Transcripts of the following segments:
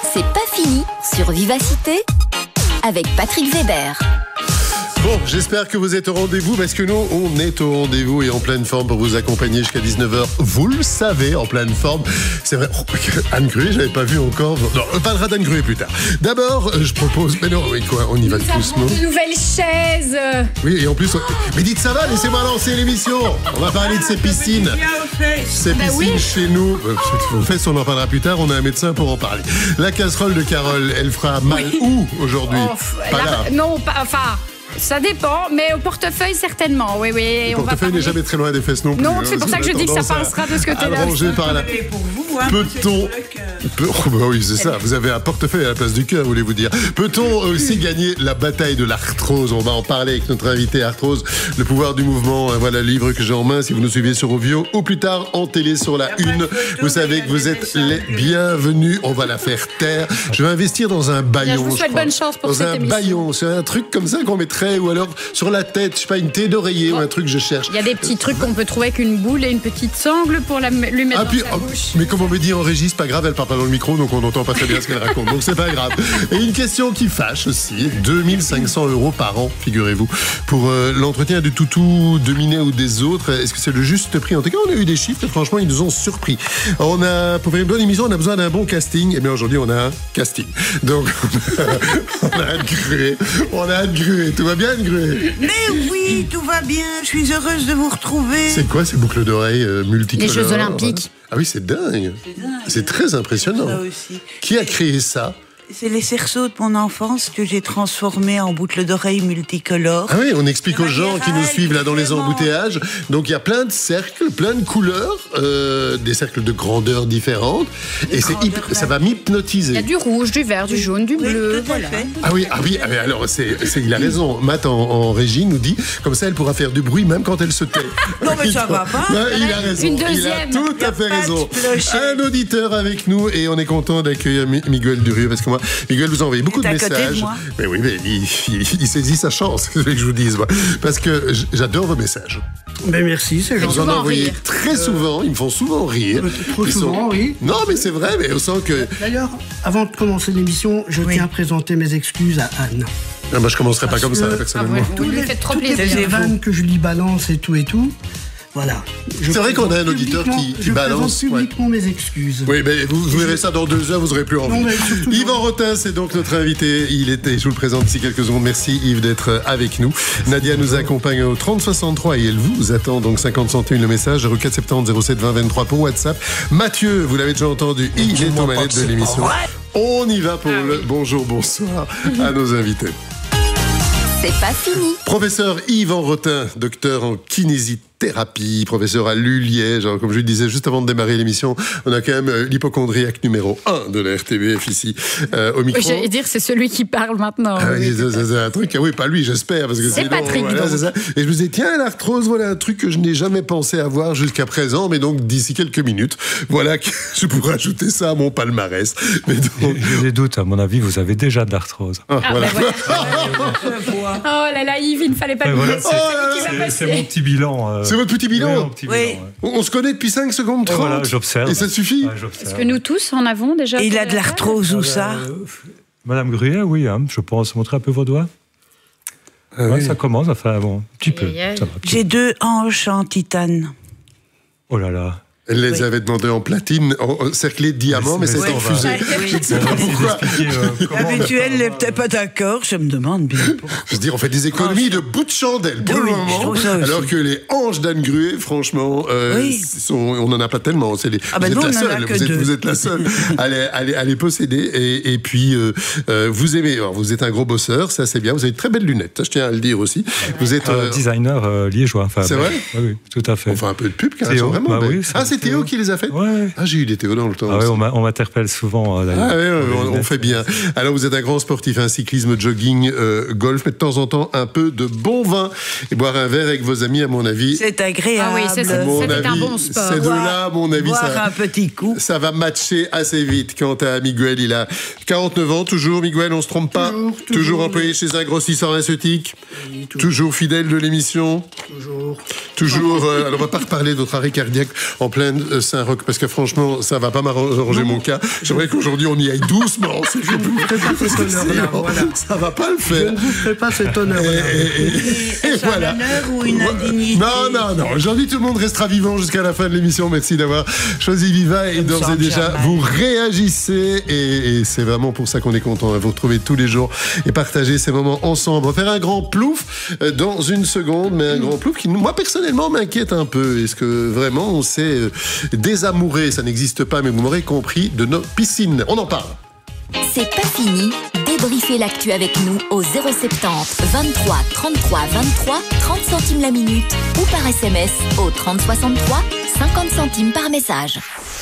C'est pas fini sur Vivacité avec Patrick Weber. Bon, j'espère que vous êtes au rendez-vous parce que nous, on est au rendez-vous et en pleine forme pour vous accompagner jusqu'à 19h. Vous le savez, en pleine forme. C'est vrai, Anne Gruet, j'avais pas vu encore. Non, on parlera d'Anne Gruet plus tard. D'abord, je propose... Mais non, oui, quoi, on y va doucement. Nous avons de nouvelles chaises. Oui, et en plus... Mais dites ça va, laissez-moi lancer l'émission. On va parler de ces piscines. Ces piscines chez nous. Au fait, on en parlera plus tard, on a un médecin pour en parler. La casserole de Carole, elle fera mal où aujourd'hui? Non, enfin... Ça dépend, mais au portefeuille certainement. Oui. Le portefeuille n'est jamais très loin des fesses non plus. Non, c'est pour ça que je dis que ça passera de ce côté-là. Par là. Pour vous, hein, Peut-on... oui, c'est ça. Vous avez un portefeuille à la place du cœur, voulez-vous dire. Peut-on aussi gagner la bataille de l'arthrose? On va en parler avec notre invité arthrose. Le pouvoir du mouvement. Voilà le livre que j'ai en main. Si vous nous suivez sur Ovio ou plus tard en télé sur la Une, vous savez que vous êtes les bienvenus. On va la faire taire. Je vais investir dans un baillon. Je vous souhaite bonne chance pour cette émission. Dans un baillon. C'est un truc comme ça qu'on mettrait, ou alors sur la tête, je sais pas, une thé d'oreiller ou un truc, je cherche. Il y a des petits trucs qu'on peut trouver avec une boule et une petite sangle pour lui mettre dans sa bouche. Mais comme on me dit en régie, c'est pas grave, elle parle pas dans le micro, donc on n'entend pas très bien ce qu'elle raconte. Donc c'est pas grave. Et une question qui fâche aussi, 2500 € par an, figurez-vous, pour l'entretien du toutou de Minet ou des autres. Est-ce que c'est le juste prix? En tout cas, on a eu des chiffres et franchement, ils nous ont surpris. Pour faire une bonne émission, on a besoin d'un bon casting. Et bien aujourd'hui, on a un casting. Donc, on a Anne Gruet. Tout va bien, Anne Gruet? Mais oui, tout va bien. Je suis heureuse de vous retrouver. C'est quoi ces boucles d'oreilles multicolores? Les Jeux Olympiques. Ah oui, c'est dingue. C'est très impressionnant. Ça aussi. Qui a créé ça? C'est les cerceaux de mon enfance que j'ai transformés en boucles d'oreilles multicolores. Ah oui, on explique aux gens qui nous suivent là dans les embouteillages. Donc il y a plein de cercles, plein de couleurs, des cercles de grandeurs différentes. Et ça va m'hypnotiser. Il y a du rouge, du vert, du jaune, du bleu. Tout à fait. Ah oui, alors il a raison. Matt en régie nous dit, comme ça elle pourra faire du bruit même quand elle se tait. Non mais ça va pas. Non, il a raison. Une deuxième. Il a tout à fait raison. Un Un auditeur avec nous et on est content d'accueillir Miguel Durieux parce que moi, Miguel vous a envoyé beaucoup de messages. Mais oui, mais il saisit sa chance, c'est ce que je vous dise, moi. Parce que j'adore vos messages. Ben merci, c'est gentil. Vous en envoyez très souvent, ils me font souvent rire. Trop souvent, oui. Non, mais c'est vrai, mais on sent que... D'ailleurs, avant de commencer l'émission, je tiens à présenter mes excuses à Anne. Ah, bah, je commencerai pas comme ça, personnellement. Vous lui faites trop Toutes plaisir. les vannes que je lui balance et tout. Voilà. C'est vrai qu'on a un auditeur qui balance. Je présente publiquement mes excuses. Oui, mais vous verrez ça dans 2 heures, vous n'aurez plus envie. Non, mais surtout Yvan Rotin, c'est donc notre invité. Je vous le présente d'ici quelques secondes. Merci Yves d'être avec nous. Nadia nous accompagne au 3063 et elle vous attend donc 50 centimes le message. 0470 07 20 23 pour WhatsApp. Mathieu, vous l'avez déjà entendu, il est aux manettes de l'émission. On y va pour le bonjour, bonsoir à nos invités. C'est pas fini. Professeur Yvan Rotin, docteur en kinésithérapie, professeur à l'Uliège. Comme je le disais juste avant de démarrer l'émission, on a quand même l'hypochondriaque numéro 1 de la RTBF ici au micro. Oui, j'allais dire, c'est celui qui parle maintenant. C'est un truc, oui, pas lui, j'espère. Parce que c'est Patrick. Voilà, c'est ça. Et je me disais, tiens, l'arthrose, voilà un truc que je n'ai jamais pensé avoir jusqu'à présent, mais donc d'ici quelques minutes, voilà que je pourrais ajouter ça à mon palmarès. Mais donc... J'ai des doutes, à mon avis, vous avez déjà de l'arthrose. Voilà. Oh là là, Yves, il ne fallait pas voilà, le c'est mon petit bilan. C'est votre petit bilan? Oui, mon petit bilan, ouais. On se connaît depuis 5 secondes 30. Voilà, j'observe. Et ça suffit? Ouais, j'observe. Est-ce que nous tous en avons déjà? Et il a de l'arthrose ou ça? Madame Gruet, oui, je pense montrer un peu vos doigts. Oui. Ça commence, enfin bon, un petit peu. Ça va. J'ai 2 hanches en titane. Oh là là. Elle les avait demandé en platine, en cerclé de diamant, mais c'est refusé. Je ne sais pas pourquoi. L'habituel n'est peut-être pas d'accord, je me demande bien. Je veux dire, on fait des économies de bout de chandelle pour le moment. Je trouve ça aussi. Alors que les hanches d'Anne Gruet, franchement, on n'en a pas tellement. Vous êtes la seule. Vous êtes la seule à les posséder. Et puis, vous aimez. Alors, vous êtes un gros bosseur, ça c'est bien. Vous avez de très belles lunettes, je tiens à le dire aussi. Vous êtes designer liégeois. Enfin, c'est vrai? Oui, tout à fait. On fait un peu de pub, car elles sont vraiment belles. C'est Théo qui les a fait? Ouais. Ah, j'ai eu des Théo dans le temps. Ah oui, on m'interpelle souvent. On fait bien. Alors, vous êtes un grand sportif, cyclisme, jogging, golf, mais de temps en temps, un peu de bon vin. Et boire un verre avec vos amis, à mon avis. C'est agréable. Ah oui, c'était un bon sport. Ces deux-là, à mon avis, boire un petit coup. Ça va matcher assez vite. Quant à Miguel, il a 49 ans, toujours, Miguel, on se trompe pas? Toujours employé chez un grossisseur pharmaceutique? Oui, toujours fidèle de l'émission? Toujours. Alors, on va pas reparler de votre arrêt cardiaque en plein semaine, Saint-Roch, parce que franchement, ça va pas m'arranger mon cas. J'aimerais qu'aujourd'hui, on y aille doucement. Je ne vous ferai pas cet honneur-là. Voilà. Ça va pas le Je faire. ne vous ferai pas cet honneur-là. Et Est-ce un honneur ou une indignité? Non. Aujourd'hui, tout le monde restera vivant jusqu'à la fin de l'émission. Merci d'avoir choisi Viva. Et d'ores et déjà, vous réagissez. Et c'est vraiment pour ça qu'on est content. Vous retrouvez tous les jours et partager ces moments ensemble. On va faire un grand plouf dans une seconde, mais un grand plouf qui, moi, personnellement, m'inquiète un peu. Est-ce que vraiment on s'est désamouré? Ça n'existe pas, mais vous m'aurez compris, de nos piscines. On en parle. C'est pas fini. Débriefez l'actu avec nous au 070 23 33 23 30 centimes la minute ou par SMS au 30 63 50 centimes par message.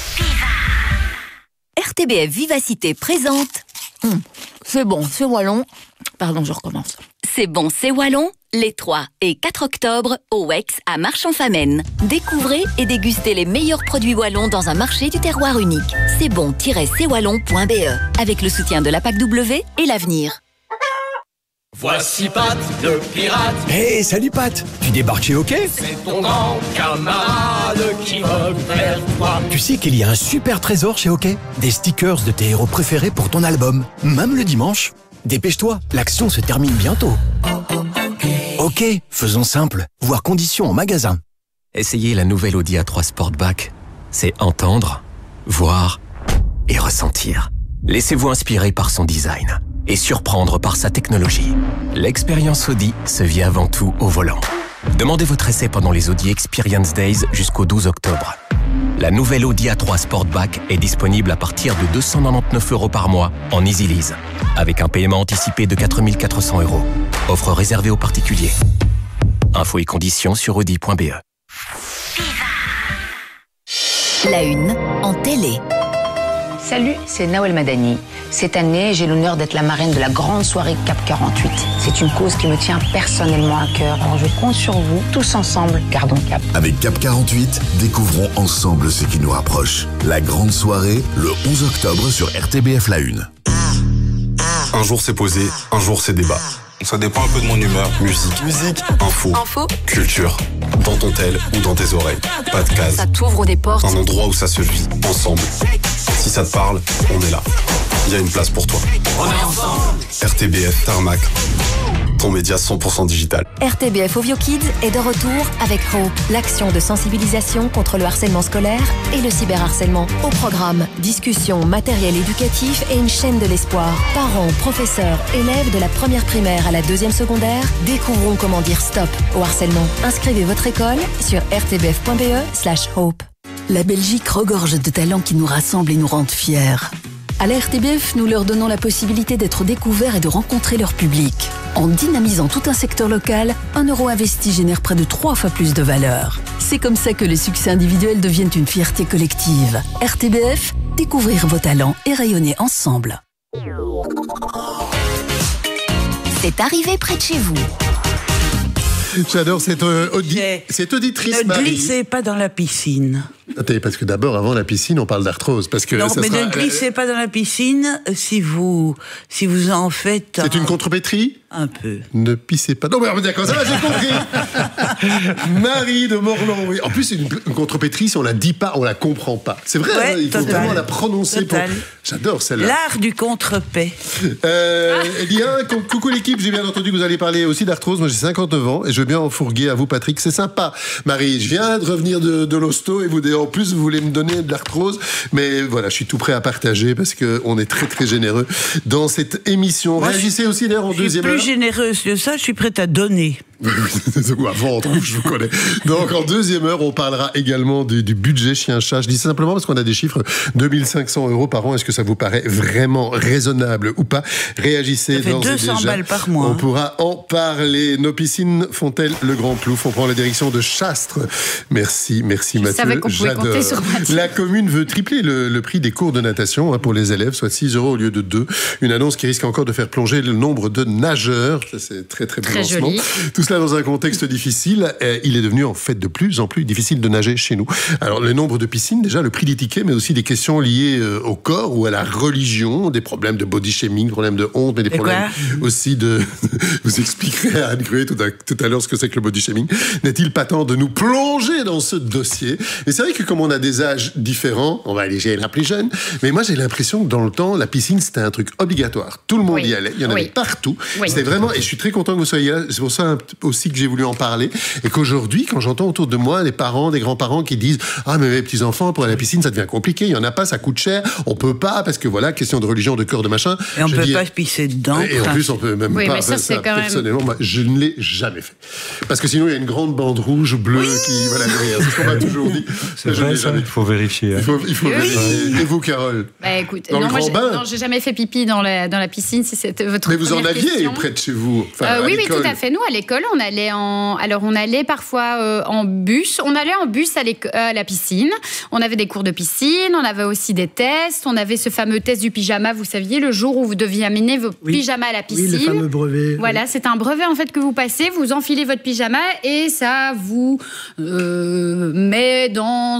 RTBF Vivacité présente. C'est bon, c'est wallon. Pardon, je recommence. C'est bon, c'est wallon. Les 3 et 4 octobre au WEX à Marchand-Famenne. Découvrez et dégustez les meilleurs produits wallons dans un marché du terroir unique. C'est bon-cwallon.be avec le soutien de la PAC-W et l'avenir. Voici Pat, le pirate. Hey, salut Pat. Tu débarques chez OK? C'est ton grand camarade qui revient vers toi. Tu sais qu'il y a un super trésor chez OK? Des stickers de tes héros préférés pour ton album, même le dimanche. Dépêche-toi, l'action se termine bientôt. OK, faisons simple. Voir conditions en magasin. Essayez la nouvelle Audi A3 Sportback. C'est entendre, voir et ressentir. Laissez-vous inspirer par son design et surprendre par sa technologie. L'expérience Audi se vit avant tout au volant. Demandez votre essai pendant les Audi Experience Days jusqu'au 12 octobre. La nouvelle Audi A3 Sportback est disponible à partir de 299 € par mois en Easy Lease, avec un paiement anticipé de 4 400 €. Offre réservée aux particuliers. Infos et conditions sur audi.be. La une en télé. Salut, c'est Nawel Madani. Cette année, j'ai l'honneur d'être la marraine de la grande soirée CAP 48. C'est une cause qui me tient personnellement à cœur. Alors je compte sur vous, tous ensemble, gardons cap. Avec CAP 48, découvrons ensemble ce qui nous rapproche. La grande soirée, le 11 octobre sur RTBF La Une. Un jour c'est posé, un jour c'est débat. Ça dépend un peu de mon humeur. Musique, info, culture. Dans ton tel ou dans tes oreilles. Pas de case. Ça t'ouvre des portes. Un endroit où ça se vit, ensemble. Si ça te parle, on est là. Il y a une place pour toi. On est ensemble. RTBF Tarmac. Ton média 100% digital. RTBF Ovio Kids est de retour avec Hope, l'action de sensibilisation contre le harcèlement scolaire et le cyberharcèlement. Au programme, discussion, matériel éducatif et une chaîne de l'espoir. Parents, professeurs, élèves de la première primaire à la deuxième secondaire, découvrons comment dire stop au harcèlement. Inscrivez votre école sur rtbf.be/hope. La Belgique regorge de talents qui nous rassemblent et nous rendent fiers. À la RTBF, nous leur donnons la possibilité d'être découverts et de rencontrer leur public. En dynamisant tout un secteur local, 1 € investi génère près de 3 fois plus de valeur. C'est comme ça que les succès individuels deviennent une fierté collective. RTBF, découvrir vos talents et rayonner ensemble. C'est arrivé près de chez vous. J'adore cette auditrice Ne Marie. glissez pas dans la piscine. Attendez, parce que d'abord, avant la piscine, on parle d'arthrose. Parce que Non, ça mais sera... ne glissez pas dans la piscine si vous en faites... C'est une contrepétrie ? Un peu. Ne pissez pas. Non, mais d'accord, ça va, j'ai compris. Marie de Morlan, oui. En plus, c'est une contrepétrie, si on la dit pas, on la comprend pas. C'est vrai, Ouais, hein, il faut total. vraiment la prononcer. Total. J'adore celle-là. L'art du contrepé. Eh bien, coucou l'équipe, j'ai bien entendu que vous allez parler aussi d'arthrose. Moi, j'ai 59 ans et je veux bien en fourguer à vous, Patrick. C'est sympa, Marie. Je viens de revenir de l'hosto et en plus, vous voulez me donner de l'arthrose. Mais voilà, je suis tout prêt à partager parce qu'on est très, très généreux dans cette émission. Moi, Réagissez aussi d'ailleurs en deuxième heure. Je suis plus généreuse que ça, je suis prête à donner. À vendre, je vous connais. Donc en deuxième heure, on parlera également du budget chien-chat. Je dis ça simplement parce qu'on a des chiffres 2500 € par an. Est-ce que ça vous paraît vraiment raisonnable ou pas? Réagissez. Ça fait d'ores et 200 déjà. balles par mois. On pourra en parler. Nos piscines font-elles le grand plouf? On prend la direction de Chastres. Merci Mathieu. Je savais qu'on pouvait compter sur Mathieu. La commune veut tripler le prix des cours de natation pour les élèves, soit 6 € au lieu de 2. Une annonce qui risque encore de faire plonger le nombre de nageurs. Ça, c'est très très bon Très lancement. joli. Tout cela dans un contexte difficile. Il est devenu en fait de plus en plus difficile de nager chez nous. Alors le nombre de piscines, déjà le prix des tickets, mais aussi des questions liées au corps ou à la religion, des problèmes de body shaming, des problèmes de honte, mais des problèmes aussi de... Vous expliquerez à Anne Gruet tout à l'heure ce que c'est que le body shaming. N'est-il pas temps de nous plonger dans ce dossier? Et c'est vrai que comme on a des âges différents, on va alléger la plus jeune, mais moi j'ai l'impression que dans le temps, la piscine c'était un truc obligatoire. Tout le monde y allait, il y en avait partout. C'était vraiment, et je suis très content que vous soyez là, c'est pour ça aussi que j'ai voulu en parler, et qu'aujourd'hui, quand j'entends autour de moi des parents, des grands-parents qui disent « Ah mais mes petits-enfants, pour aller à la piscine, ça devient compliqué, il n'y en a pas, ça coûte cher, on peut pas, parce que voilà, question de religion, de cœur, de machin. » Et on ne peut pas se pisser dedans. Et en plus, on peut même pas faire ça. Personnellement, moi, je ne l'ai jamais fait. Parce que sinon, il y a une grande bande rouge ou bleue qui va derrière. C'est ce qu'on m'a toujours dit. C'est vrai, ça, il faut vérifier. Il faut vérifier. Et vous, Carole? Écoute, non, j'ai jamais fait pipi dans la piscine, si c'était votre Mais vous en aviez question. Près de chez vous? Oui, tout à fait. Nous, à l'école, on allait parfois en bus. On allait en bus à la piscine. On avait des cours de piscine, on avait aussi des tests. On avait ce fameux test du pyjama, vous saviez, le jour où vous deviez amener vos pyjamas à la piscine. Oui, le fameux brevet. Voilà, c'est un brevet en fait que vous passez. Vous enfilez votre pyjama et ça vous met dans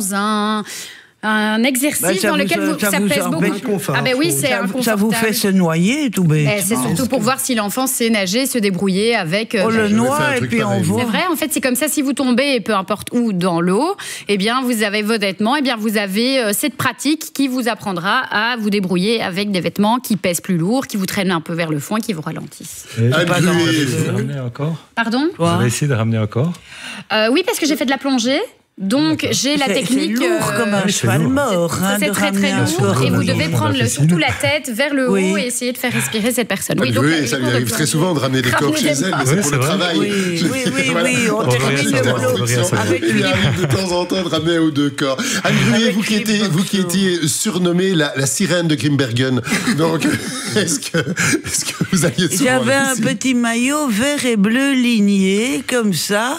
un exercice dans lequel ça pèse beaucoup. Ah ben oui, c'est inconfortable. Ça vous fait se noyer, tout bête. C'est surtout pour voir si l'enfant sait nager, se débrouiller avec... On le noie et puis on voit. C'est vrai, en fait, c'est comme ça, si vous tombez, peu importe où, dans l'eau, eh bien, vous avez vos vêtements, eh bien, vous avez cette pratique qui vous apprendra à vous débrouiller avec des vêtements qui pèsent plus lourd, qui vous traînent un peu vers le fond et qui vous ralentissent. Vous avez essayé de ramener un corps? Pardon? Vous avez essayé de ramener un corps? Oui, parce que j'ai fait de la plongée. Donc, j'ai la technique... C'est lourd comme un cheval mort. C'est très très lourd et vous devez prendre surtout la tête vers le haut et essayer de faire respirer cette personne. Oui, ça lui arrive très souvent de ramener des corps chez elle, mais c'est pour le travail. Oui, on termine le boulot. Il arrive de temps en temps de ramener un ou deux corps. Anne Gruet, vous qui étiez surnommée la sirène de Grimbergen, donc est-ce que vous alliez souvent J'avais un petit maillot vert et bleu ligné, comme ça.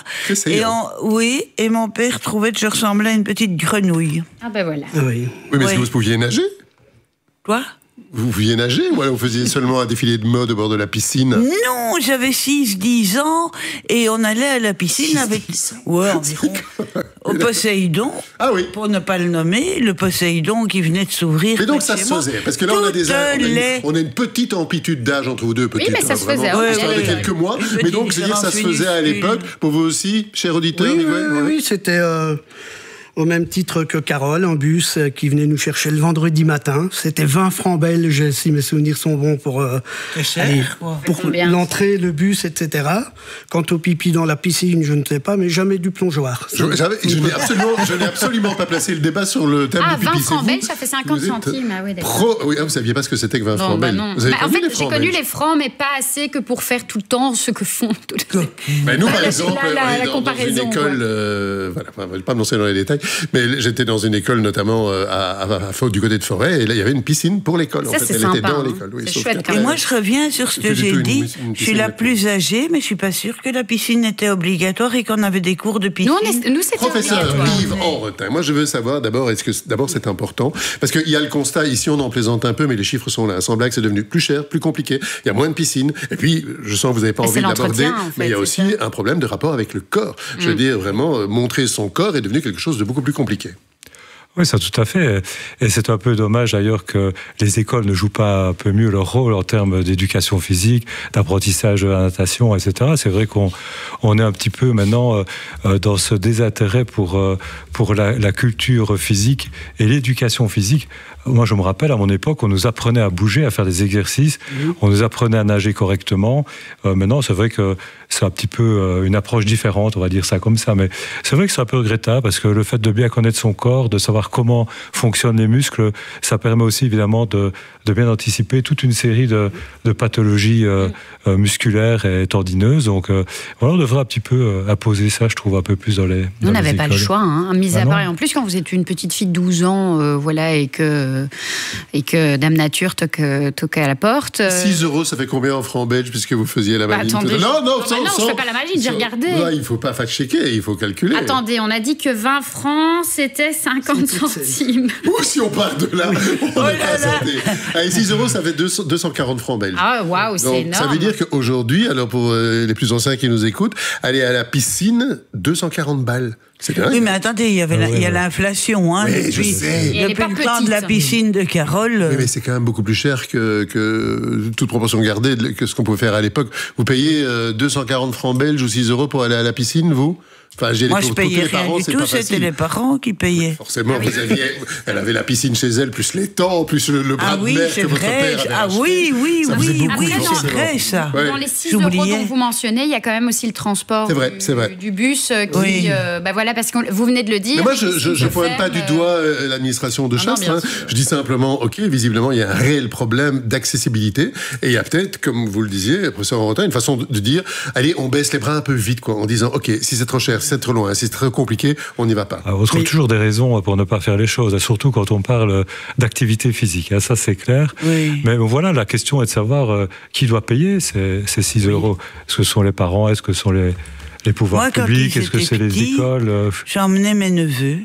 Et mon père trouvait que je ressemblais à une petite grenouille. Ah ben voilà. Oui, mais est-ce que vous pouviez nager? Quoi? Vous pouviez nager ou alors vous faisiez seulement un défilé de mode au bord de la piscine? Non, j'avais 6-10 ans et on allait à la piscine avec... Ouais, environ. Au Poséidon, pour ne pas le nommer, le Poséidon qui venait de s'ouvrir. Mais donc ça se faisait, parce que là on a une petite amplitude d'âge entre vous deux, petite. Oui, mais ça se faisait. De quelques mois, mais donc c'est dire que ça se faisait à l'époque, pour vous aussi, cher auditeur? Oui, c'était... au même titre que Carole, un bus qui venait nous chercher le vendredi matin. C'était 20 francs belges, si mes souvenirs sont bons, pour l'entrée, le bus, etc. Quant au pipi dans la piscine, je ne sais pas, mais jamais du plongeoir. Je n'ai absolument pas placé le débat sur le thème du pipi. 20 francs belges, ça fait 50 centimes. Ah oui, d'accord. Vous ne saviez pas ce que c'était que 20 francs belges? En fait, j'ai connu les francs, mais pas assez que pour faire tout le temps ce que font tous les... Mais nous, par exemple, dans une école... Voilà, on ne va pas me lancer dans les détails. Mais j'étais dans une école, notamment du côté de Forêt, et là, il y avait une piscine pour l'école. Ça, c'est elle sympa, était dans l'école. Oui, c'est chouette. Et moi, je reviens sur ce que j'ai dit. Je suis la plus âgée, mais je suis pas sûre que la piscine était obligatoire et qu'on avait des cours de piscine. Nous, c'était Professeur Yves Henretin, moi, je veux savoir d'abord, c'est important, parce qu'il y a le constat, ici, on en plaisante un peu, mais les chiffres sont là. Sans blague, c'est devenu plus cher, plus compliqué. Il y a moins de piscines. Et puis, je sens que vous n'avez pas envie de l'aborder, mais il y a aussi un problème de rapport avec le corps. Je veux dire, vraiment, montrer son corps est devenu quelque chose de beaucoup plus compliqué. Oui, ça tout à fait. Et c'est un peu dommage d'ailleurs que les écoles ne jouent pas un peu mieux leur rôle en termes d'éducation physique, d'apprentissage de la natation, etc. C'est vrai qu'on est un petit peu maintenant dans ce désintérêt pour la culture physique et l'éducation physique. Moi, je me rappelle, à mon époque, on nous apprenait à bouger, à faire des exercices, on nous apprenait à nager correctement. Maintenant, c'est vrai que c'est un petit peu une approche différente, on va dire ça comme ça. Mais c'est vrai que c'est un peu regrettable, parce que le fait de bien connaître son corps, de savoir comment fonctionnent les muscles, ça permet aussi, évidemment, de bien anticiper toute une série de pathologies musculaires et tendineuses. Donc, voilà, on devrait un petit peu imposer ça, je trouve, un peu plus dans les écoles. On n'avait pas le choix, mis à part. Et en plus, quand vous êtes une petite fille de 12 ans, et que Dame Nature toque à la porte. 6 €, ça fait combien en francs belges, puisque vous faisiez la maline? Non, je fais pas la maline, j'ai regardé. Il faut pas fact-checker, il faut calculer. Attendez, on a dit que 20 francs, c'était 50 centimes. Ou si on part de là, on n'est pas santé. Allez, 6 euros, ça fait 240 francs belges. Ah, waouh, c'est énorme. Ça veut dire qu'aujourd'hui, alors pour les plus anciens qui nous écoutent, aller à la piscine, 240 balles. C'est dingue. Oui, mais attendez, il y a l'inflation, hein. Oui, je sais. Depuis le temps de la piscine de Carole. Oui, mais c'est quand même beaucoup plus cher que toute proportion gardée, que ce qu'on pouvait faire à l'époque. Vous payez 240 francs belges ou 6 euros pour aller à la piscine, vous? Moi, je payais rien du tout, c'était les parents qui payaient. Forcément, elle avait la piscine chez elle, plus les temps, plus le bras de mer que votre père avait acheté. Oui, c'est vrai, ça. Dans les 6 euros dont vous mentionnez, il y a quand même aussi le transport du bus qui... voilà, parce que vous venez de le dire. Mais moi, je ne pointe pas du doigt l'administration de Chastre. Je dis simplement, OK, visiblement, il y a un réel problème d'accessibilité. Et il y a peut-être, comme vous le disiez, professeur Orentin, une façon de dire, allez, on baisse les bras un peu vite, quoi, en disant, OK, si c'est trop cher, si c'est trop loin, si c'est très compliqué, on n'y va pas. On trouve toujours des raisons pour ne pas faire les choses, surtout quand on parle d'activité physique. Ça, c'est clair. Oui. Mais voilà, la question est de savoir qui doit payer ces 6 euros. Est-ce que ce sont les parents? Est-ce que ce sont les pouvoirs publics? Est-ce que c'est les écoles? J'emmenais mes neveux.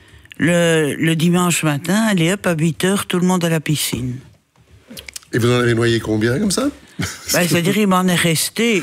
Le dimanche matin, allez hop, à 8h, tout le monde à la piscine. Et vous en avez noyé combien, comme ça? C'est-à-dire, il m'en est resté.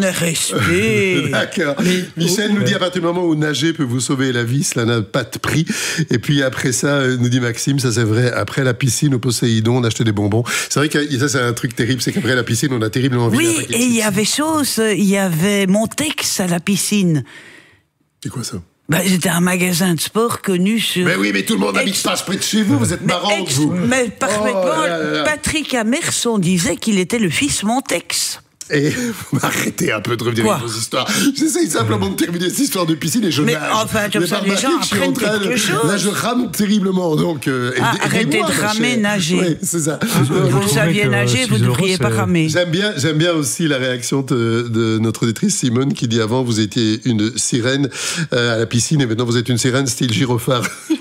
D'accord. Michel nous dit, à partir du moment où nager peut vous sauver la vie, cela n'a pas de prix. Et puis après ça, nous dit Maxime, ça c'est vrai, après la piscine au Poséidon, on achetait des bonbons. C'est vrai que ça c'est un truc terrible, c'est qu'après la piscine, on a terriblement envie d'attaquer. Oui, et il y avait Montex à la piscine. C'est quoi ça? C'était un magasin de sport connu sur... Mais oui, mais tout le monde habite pas près de chez vous, vous êtes marrant, vous. Mais parfaitement, Patrick Amerson disait qu'il était le fils Montex. Et arrêtez un peu de revenir avec vos histoires. J'essaye simplement de terminer cette histoire de piscine et je nage. Mais enfin, comme ça, les gens apprennent quelque chose. Là, je rame terriblement, donc... arrêtez de ramer, nager. Oui, c'est ça. Vous saviez nager, vous ne devriez pas ramer. J'aime bien aussi la réaction de notre auditrice Simone qui dit avant, vous étiez une sirène à la piscine et maintenant vous êtes une sirène style gyrophare.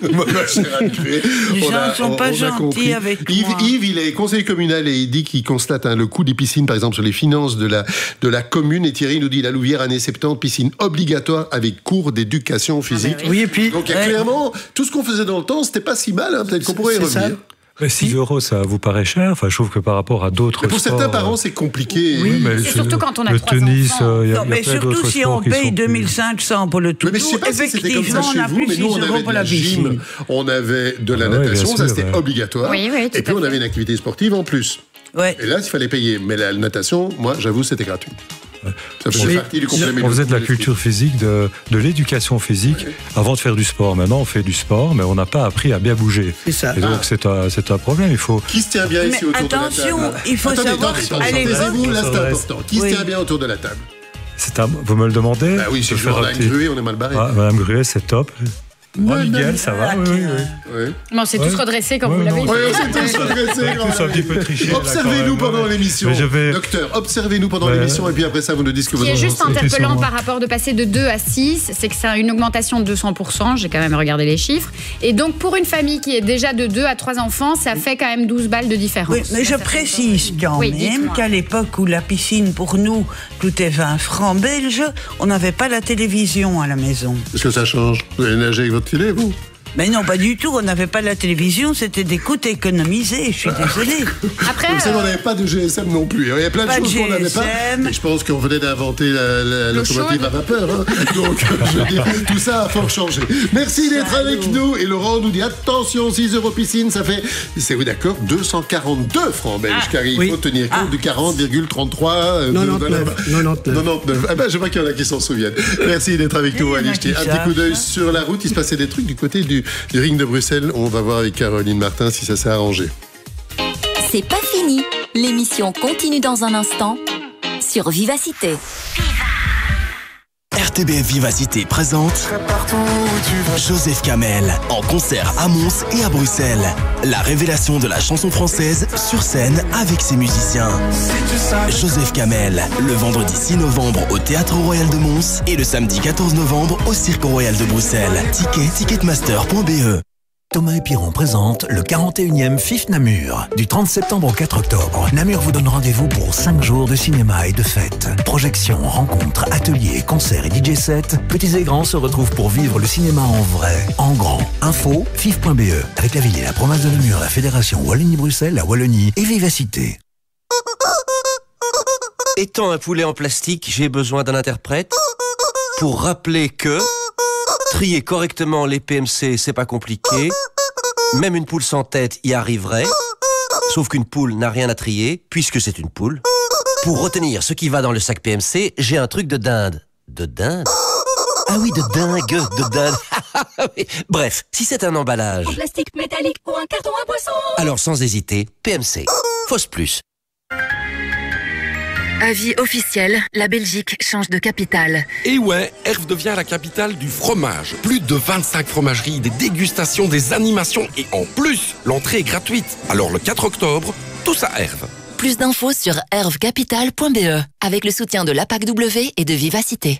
Les gens ne sont pas gentils avec moi. Yves, il est conseiller communal et il dit qu'il constate le coût des piscines, par exemple, sur les finances de la commune. Et Thierry nous dit la Louvière, années 70, piscine obligatoire avec cours d'éducation physique. Oui, et puis... Donc, clairement, tout ce qu'on faisait dans le temps, c'était pas si mal. Peut-être qu'on pourrait y revenir. Mais 6 euros, ça vous paraît cher? Enfin, je trouve que par rapport à d'autres sports... Pour certains parents, c'est compliqué. Oui, mais surtout quand on a 3 tennis, enfants. Mais surtout si on paye 2500 pour le tout. Mais je sais pas si c'était comme ça chez vous, mais nous, on avait de la gym, on avait de la natation, ça c'était obligatoire. Et puis, on avait une activité sportive en plus. Ouais. Et là, il fallait payer. Mais la natation, moi, j'avoue, c'était gratuit. Ça faisait partie du complément. On faisait de la culture physique, de l'éducation physique, avant de faire du sport. Maintenant, on fait du sport, mais on n'a pas appris à bien bouger. C'est ça. Et donc, c'est un problème. Il faut... Qui se tient bien ici autour de la table? Attention, il faut savoir... Taisez-vous, là, c'est important. Qui se tient bien autour de la table? Vous me le demandez? Oui, si je demande à Gruet, on est mal barré. Madame Gruet, c'est top. Miguel, ça va? Oui. Non, c'est tous redressé comme vous l'avez dit. Oui, c'est tous redressé. Tous un petit peu triché. Observez-nous pendant l'émission. Docteur, observez-nous pendant l'émission et puis après ça, vous nous dites ce que vous en pensez. Ce qui est juste interpellant par rapport de passer de 2 à 6, c'est que c'est une augmentation de 200%. J'ai quand même regardé les chiffres. Et donc, pour une famille qui est déjà de 2 à 3 enfants, ça fait quand même 12 balles de différence. Oui, mais je précise quand même qu'à l'époque où la piscine, pour nous, coûtait 20 francs belges, on n'avait pas la télévision à la maison. Est-ce que ça change? Vous allez nager avec votre télé, vous? Mais non, pas du tout. On n'avait pas la télévision, c'était des coûts économisés. Je suis désolée. Après, vous savez, on n'avait pas de GSM non plus. Il y a plein de choses qu'on n'avait pas. Mais je pense qu'on venait d'inventer l'automotive à vapeur. Donc, je veux dire, tout ça a fort changé. Merci d'être avec nous. Et Laurent nous dit attention, 6 euros piscine, ça fait, c'est oui, d'accord, 242 francs belges, car il faut tenir compte du 40,33. 99. Je vois qu'il y en a qui s'en souviennent. Merci d'être avec nous, Ali. Un petit coup d'œil sur la route. Il se passait des trucs du côté du ring de Bruxelles. On va voir avec Caroline Martin si ça s'est arrangé. C'est pas fini. L'émission continue dans un instant sur Vivacité. RTBF Vivacité présente Joseph Kamel en concert à Mons et à Bruxelles. La révélation de la chanson française sur scène avec ses musiciens. Joseph Kamel, le vendredi 6 novembre au Théâtre Royal de Mons et le samedi 14 novembre au Cirque Royal de Bruxelles. Ticketmaster.be. Thomas et Piron présente le 41e FIF Namur. Du 30 septembre au 4 octobre, Namur vous donne rendez-vous pour 5 jours de cinéma et de fêtes. Projections, rencontres, ateliers, concerts et DJ sets, petits et grands se retrouvent pour vivre le cinéma en vrai, en grand. Info, fif.be, avec la ville et la province de Namur, la Fédération Wallonie-Bruxelles, la Wallonie et Vivacité. Étant un poulet en plastique, j'ai besoin d'un interprète pour rappeler que trier correctement les PMC, c'est pas compliqué. Même une poule sans tête y arriverait. Sauf qu'une poule n'a rien à trier, puisque c'est une poule. Pour retenir ce qui va dans le sac PMC, j'ai un truc de dinde. De dinde? Ah oui, de dingue, de dinde. Bref, si c'est un emballage... En plastique métallique ou un carton à boisson. Alors sans hésiter, PMC. Fausse plus. Avis officiel, la Belgique change de capitale. Et ouais, Herve devient la capitale du fromage. Plus de 25 fromageries, des dégustations, des animations et en plus, l'entrée est gratuite. Alors le 4 octobre, tous à Herve. Plus d'infos sur hervecapital.be avec le soutien de l'APAC-W et de Vivacité.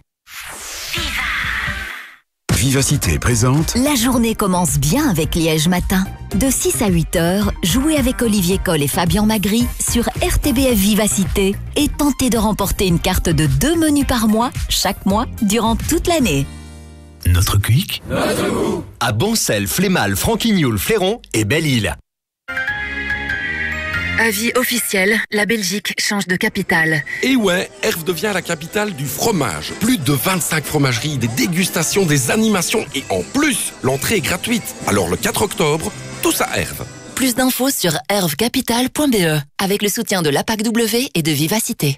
Vivacité présente. La journée commence bien avec Liège Matin. De 6 à 8 heures, jouez avec Olivier Coll et Fabien Magri sur RTBF Vivacité et tentez de remporter une carte de 2 menus par mois, chaque mois, durant toute l'année. Notre Quick. Notre goût. À Boncel, Flémal, Franquignoul, Fléron et Belle-Île. Avis officiel, la Belgique change de capitale. Et ouais, Herve devient la capitale du fromage. Plus de 25 fromageries, des dégustations, des animations et en plus, l'entrée est gratuite. Alors le 4 octobre, tous à Herve. Plus d'infos sur hervecapital.be avec le soutien de l'APAC-W et de Vivacité.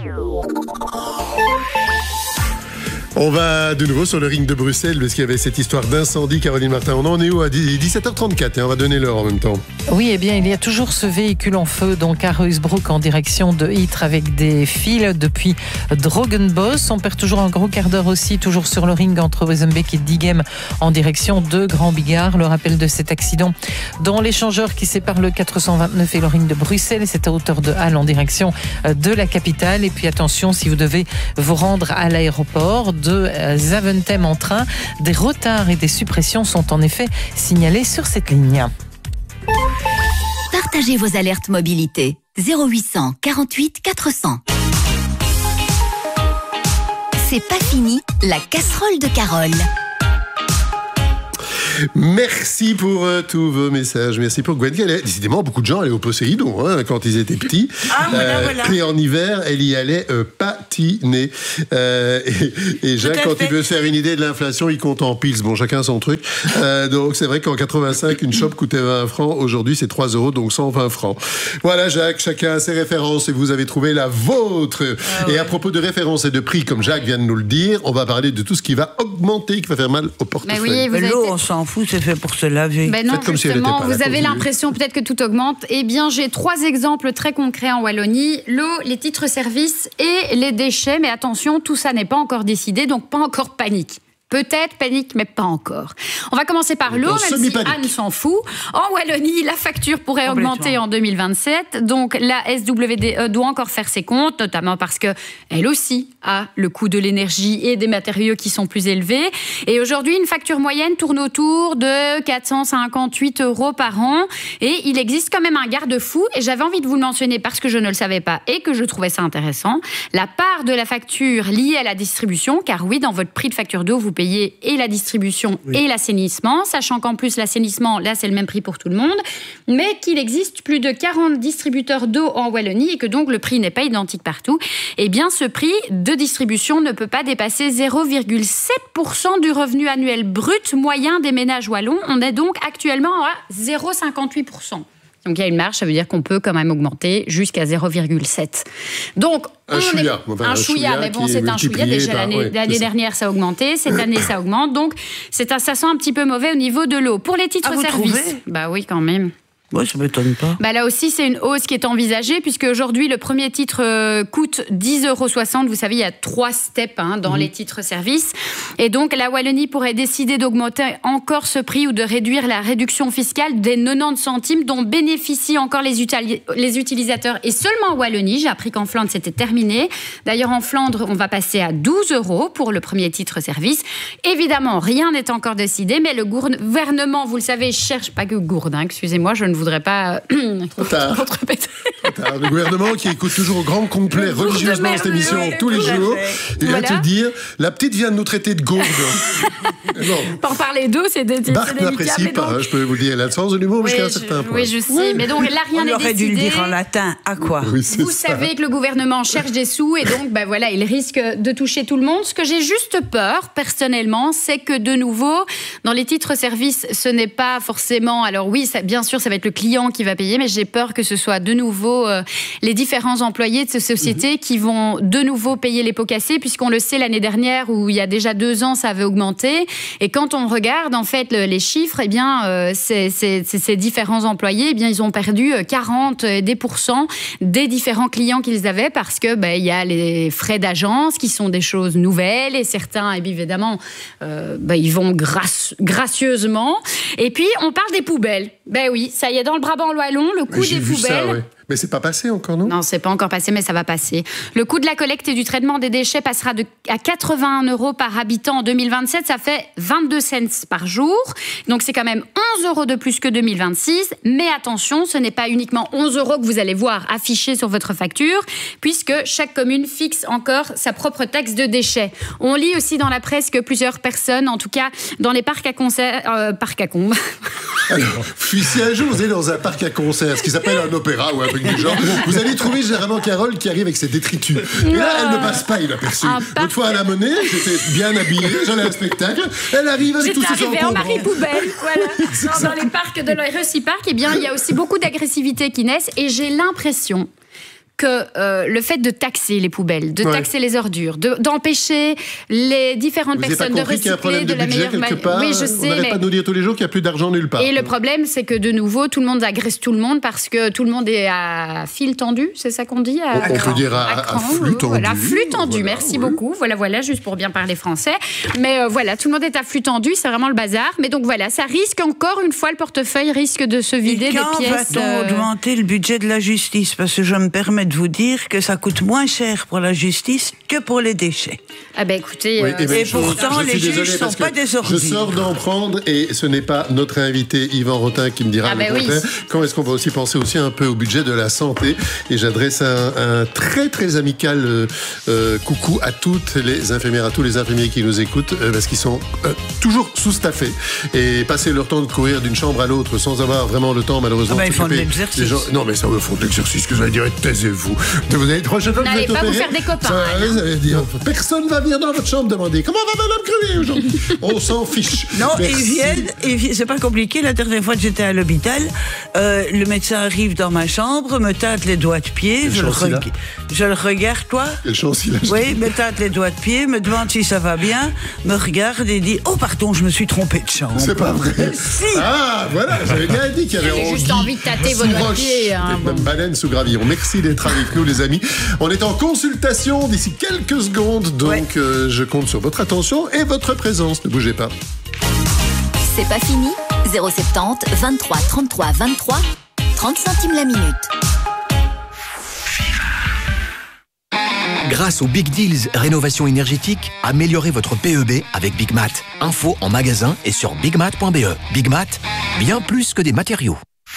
On va de nouveau sur le ring de Bruxelles parce qu'il y avait cette histoire d'incendie. Caroline Martin, on en est où? À 17h34 et on va donner l'heure en même temps. Oui, eh bien, il y a toujours ce véhicule en feu donc à Ruysbroek en direction de Ytre avec des fils depuis Drogenbos. On perd toujours un gros quart d'heure aussi, toujours sur le ring entre Wezenbeek et Diegem en direction de Grand Bigard. Le rappel de cet accident dans l'échangeur qui sépare le 429 et le ring de Bruxelles. C'est à hauteur de Halle en direction de la capitale. Et puis attention, si vous devez vous rendre à l'aéroport de Zaventem en train, des retards et des suppressions sont en effet signalés sur cette ligne. Partagez vos alertes mobilité. 0800 48 400. C'est pas fini, la casserole de Carole. Merci pour tous vos messages. Merci pour Gwen. Décidément, beaucoup de gens allaient au Poséidon quand ils étaient petits. Voilà. Et en hiver, elle y allait patiner. Et Jacques, quand il veut se faire une idée de l'inflation, il compte en piles. Bon, chacun son truc. Donc, c'est vrai qu'en 85, une chope coûtait 20 francs. Aujourd'hui, c'est 3 €, donc 120 francs. Voilà, Jacques, chacun a ses références et vous avez trouvé la vôtre. Et à propos de références et de prix, comme Jacques vient de nous le dire, on va parler de tout ce qui va augmenter, qui va faire mal au portefeuille. Mais oui, l'eau, on s'en fout, c'est fait pour se laver. Ben non, comme justement, si vous avez l'impression peut-être que tout augmente. Eh bien, j'ai 3 exemples très concrets en Wallonie. L'eau, les titres-services et les déchets. Mais attention, tout ça n'est pas encore décidé, donc pas encore panique. Peut-être panique, mais pas encore. On va commencer par l'eau, même si Anne s'en fout. En Wallonie, la facture pourrait augmenter en 2027. Donc, la SWDE doit encore faire ses comptes, notamment parce qu'elle aussi a le coût de l'énergie et des matériaux qui sont plus élevés. Et aujourd'hui, une facture moyenne tourne autour de 458 € par an. Et il existe quand même un garde-fou. Et j'avais envie de vous le mentionner parce que je ne le savais pas et que je trouvais ça intéressant. La part de la facture liée à la distribution, car oui, dans votre prix de facture d'eau, vous payez et la distribution et l'assainissement, sachant qu'en plus l'assainissement, là c'est le même prix pour tout le monde, mais qu'il existe plus de 40 distributeurs d'eau en Wallonie et que donc le prix n'est pas identique partout, eh bien ce prix de distribution ne peut pas dépasser 0,7% du revenu annuel brut moyen des ménages wallons. On est donc actuellement à 0,58%. Donc il y a une marge, ça veut dire qu'on peut quand même augmenter jusqu'à 0,7. Donc un chouïa, mais bon, c'est un chouïa. Déjà l'année dernière, ça a augmenté. Cette année, ça augmente. Donc ça sent un petit peu mauvais au niveau de l'eau. Pour les titres-services, bah oui, quand même. Moi, ça ne m'étonne pas. Bah là aussi, c'est une hausse qui est envisagée, puisque aujourd'hui, le premier titre coûte 10,60 €. Vous savez, il y a 3 steps dans les titres-services. Et donc, la Wallonie pourrait décider d'augmenter encore ce prix ou de réduire la réduction fiscale des 90 centimes dont bénéficient encore les utilisateurs. Et seulement en Wallonie, j'ai appris qu'en Flandre, c'était terminé. D'ailleurs, en Flandre, on va passer à 12 € pour le premier titre-service. Évidemment, rien n'est encore décidé, mais le gouvernement, vous le savez, cherche, pas que Gourdin, excusez-moi, je ne voudrais pas contrepéter. Le gouvernement qui écoute toujours au grand complet religieusement cette émission tous les jours, il va te dire, la petite vient de nous traiter de gourde. Pour parler d'eau, c'est délicat. Bart n'apprécie pas, je peux vous le dire, elle a le sens de l'humour jusqu'à un certain point. Oui, je sais, mais donc là, rien n'est décidé. On aurait dû le dire en latin, à quoi? Oui, vous savez que le gouvernement cherche des sous et donc, voilà, il risque de toucher tout le monde. Ce que j'ai juste peur, personnellement, c'est que de nouveau, dans les titres-services, ce n'est pas forcément... Alors oui, bien sûr, ça va être le client qui va payer, mais j'ai peur que ce soit de nouveau les différents employés de ces sociétés qui vont de nouveau payer les pots cassés, puisqu'on le sait, l'année dernière, où il y a déjà 2 ans, ça avait augmenté. Et quand on regarde, en fait, les chiffres, eh bien, ces différents employés, eh bien, ils ont perdu 40% des différents clients qu'ils avaient, parce que il y a les frais d'agence qui sont des choses nouvelles, et certains, évidemment, ils vont gracieusement. Et puis, on parle des poubelles. Oui, ça y est, dans le Brabant wallon, le coût des poubelles... Ça, ouais. Mais c'est pas passé encore, non? Non, c'est pas encore passé, mais ça va passer. Le coût de la collecte et du traitement des déchets passera à 81 € par habitant en 2027. Ça fait 22 cents par jour. Donc, c'est quand même 11 € de plus que 2026. Mais attention, ce n'est pas uniquement 11 € que vous allez voir affichés sur votre facture, puisque chaque commune fixe encore sa propre taxe de déchets. On lit aussi dans la presse que plusieurs personnes, en tout cas dans les parcs à concerts... parcs à combes. Alors, si un jour vous allez dans un parc à concerts, ce qui s'appelle un opéra ou un truc du genre, vous allez trouver généralement Carole qui arrive avec ses détritus. Et là, elle ne passe pas inaperçue. L'autre fois à la Monnaie, j'étais bien habillée, j'allais à un spectacle, elle arrive avec tous ses encombrants. J'étais arrivée en Marie-Poubelle, voilà. Dans les parcs de l'Eurosi Park, eh bien, il y a aussi beaucoup d'agressivité qui naissent, et j'ai l'impression que le fait de taxer les poubelles, de taxer les ordures, d'empêcher les différentes personnes de recycler de la meilleure manière. Oui, je sais. On n'arrête pas de nous dire tous les jours qu'il n'y a plus d'argent nulle part. Et le problème, c'est que de nouveau, tout le monde agresse tout le monde parce que tout le monde est à fil tendu, c'est ça qu'on dit? On peut dire à flux tendu. Voilà, flux tendu, merci beaucoup. Voilà, juste pour bien parler français. Mais voilà, tout le monde est à flux tendu, c'est vraiment le bazar. Mais donc voilà, ça risque encore une fois, le portefeuille risque de se vider des pièces. Quand va-t-on augmenter le budget de la justice? Parce que je me permets de vous dire que ça coûte moins cher pour la justice que pour les déchets. Ah ben écoutez... et pourtant, les juges ne sont pas des ordures. Je sors d'en prendre, et ce n'est pas notre invité Yvan Rotin qui me dira le contraire. Quand est-ce qu'on va aussi penser aussi un peu au budget de la santé? Et j'adresse un très très amical coucou à toutes les infirmières, à tous les infirmiers qui nous écoutent, parce qu'ils sont toujours sous-staffés et passer leur temps de courir d'une chambre à l'autre sans avoir vraiment le temps, malheureusement. Ils font de l'exercice. Non mais ça, ils font de l'exercice, que j'allais dire, taisez-vous. Vous allez n'allez pas vous faire des copains. Ça veut dire, personne va venir dans votre chambre demander comment va Madame Cruet aujourd'hui. On s'en fiche. Non, ils viennent, c'est pas compliqué. La dernière fois que j'étais à l'hôpital, le médecin arrive dans ma chambre, me tâte les doigts de pied, je le regarde, toi. Quelle chance il a. Oui, me tâte les doigts de pied, me demande si ça va bien, me regarde et dit, oh pardon, je me suis trompé de chambre. C'est pas vrai. Si. Ah, voilà, j'avais bien dit qu'il y avait juste envie de tâter vos doigts de pied. Baleine sous gravillon. Merci d'être avec nous, les amis. On est en consultation d'ici quelques secondes, donc je compte sur votre attention et votre présence. Ne bougez pas. C'est pas fini. 070 23 33 23 30 centimes la minute. Grâce aux Big Deals Rénovation énergétique, améliorez votre PEB avec Big Mat. Info en magasin et sur bigmat.be. Big Mat, bien plus que des matériaux.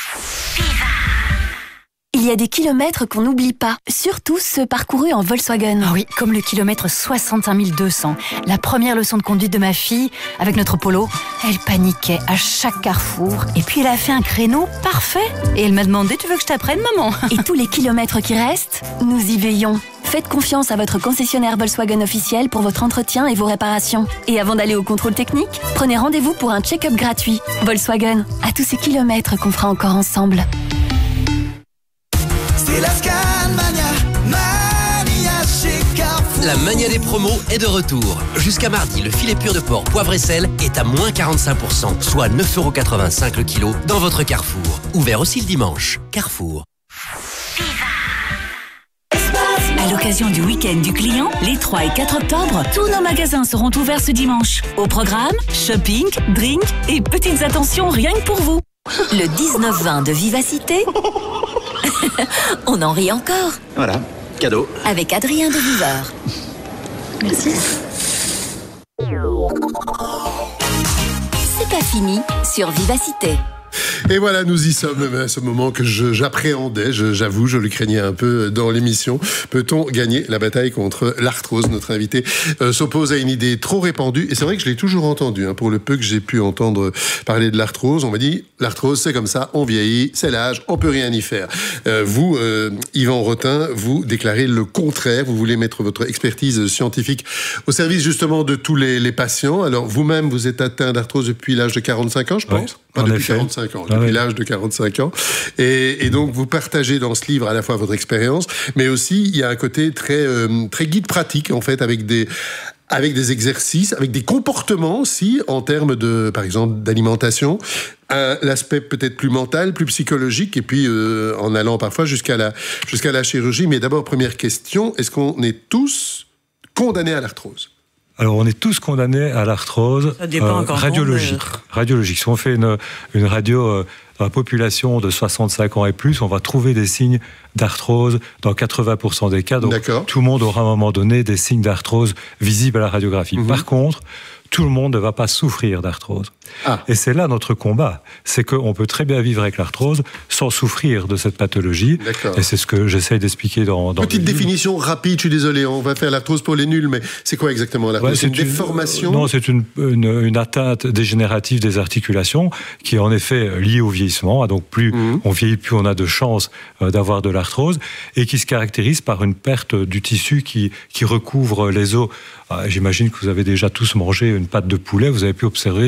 Il y a des kilomètres qu'on n'oublie pas, surtout ceux parcourus en Volkswagen. Ah oui, comme le kilomètre 61 200. La première leçon de conduite de ma fille, avec notre Polo, elle paniquait à chaque carrefour. Et puis elle a fait un créneau parfait. Et elle m'a demandé, tu veux que je t'apprenne, maman? Et tous les kilomètres qui restent, nous y veillons. Faites confiance à votre concessionnaire Volkswagen officiel pour votre entretien et vos réparations. Et avant d'aller au contrôle technique, prenez rendez-vous pour un check-up gratuit. Volkswagen, à tous ces kilomètres qu'on fera encore ensemble. C'est la Scalmania, Mania chez Carrefour. La mania des promos est de retour. Jusqu'à mardi, le filet pur de porc poivre et sel est à moins 45%, soit 9,85 € le kilo dans votre Carrefour. Ouvert aussi le dimanche. Carrefour. À l'occasion du week-end du client, les 3 et 4 octobre, tous nos magasins seront ouverts ce dimanche. Au programme, shopping, drink et petites attentions rien que pour vous. Le 19-20 de Vivacité. On en rit encore. Voilà, cadeau. Avec Adrien de Viveur. Merci. C'est pas fini sur Vivacité. Et voilà, nous y sommes à ce moment que j'appréhendais, j'avoue, je le craignais un peu dans l'émission. Peut-on gagner la bataille contre l'arthrose? Notre invité s'oppose à une idée trop répandue, et c'est vrai que je l'ai toujours entendu, pour le peu que j'ai pu entendre parler de l'arthrose. On m'a dit, l'arthrose c'est comme ça, on vieillit, c'est l'âge, on peut rien y faire. Vous, Yvan Rotin, vous déclarez le contraire, vous voulez mettre votre expertise scientifique au service justement de tous les patients. Alors vous-même, vous êtes atteint d'arthrose depuis l'âge de 45 ans, je pense? Ouais. Pas depuis 45 ans, depuis l'âge de 45 ans. Et donc, vous partagez dans ce livre à la fois votre expérience, mais aussi, il y a un côté très guide pratique, en fait, avec des exercices, avec des comportements aussi, en termes de, par exemple, d'alimentation. L'aspect peut-être plus mental, plus psychologique, et puis en allant parfois jusqu'à la chirurgie. Mais d'abord, première question, est-ce qu'on est tous condamnés à l'arthrose? Alors, on est tous condamnés à l'arthrose radiologique. Si on fait une radio dans la population de 65 ans et plus, on va trouver des signes d'arthrose dans 80% des cas. Donc, tout le monde aura à un moment donné des signes d'arthrose visibles à la radiographie. Par contre, tout le monde ne va pas souffrir d'arthrose. Et c'est là notre combat. C'est qu'on peut très bien vivre avec l'arthrose sans souffrir de cette pathologie. Et c'est ce que j'essaye d'expliquer dans Petite définition rapide, je suis désolé, on va faire l'arthrose pour les nuls, mais c'est quoi exactement l'arthrose? C'est une déformation? Non, c'est une atteinte dégénérative des articulations qui est en effet liée au vieillissement. Donc plus on vieillit, plus on a de chances d'avoir de l'arthrose, et qui se caractérise par une perte du tissu qui recouvre les os. J'imagine que vous avez déjà tous mangé une pâte de poulet, vous avez pu observer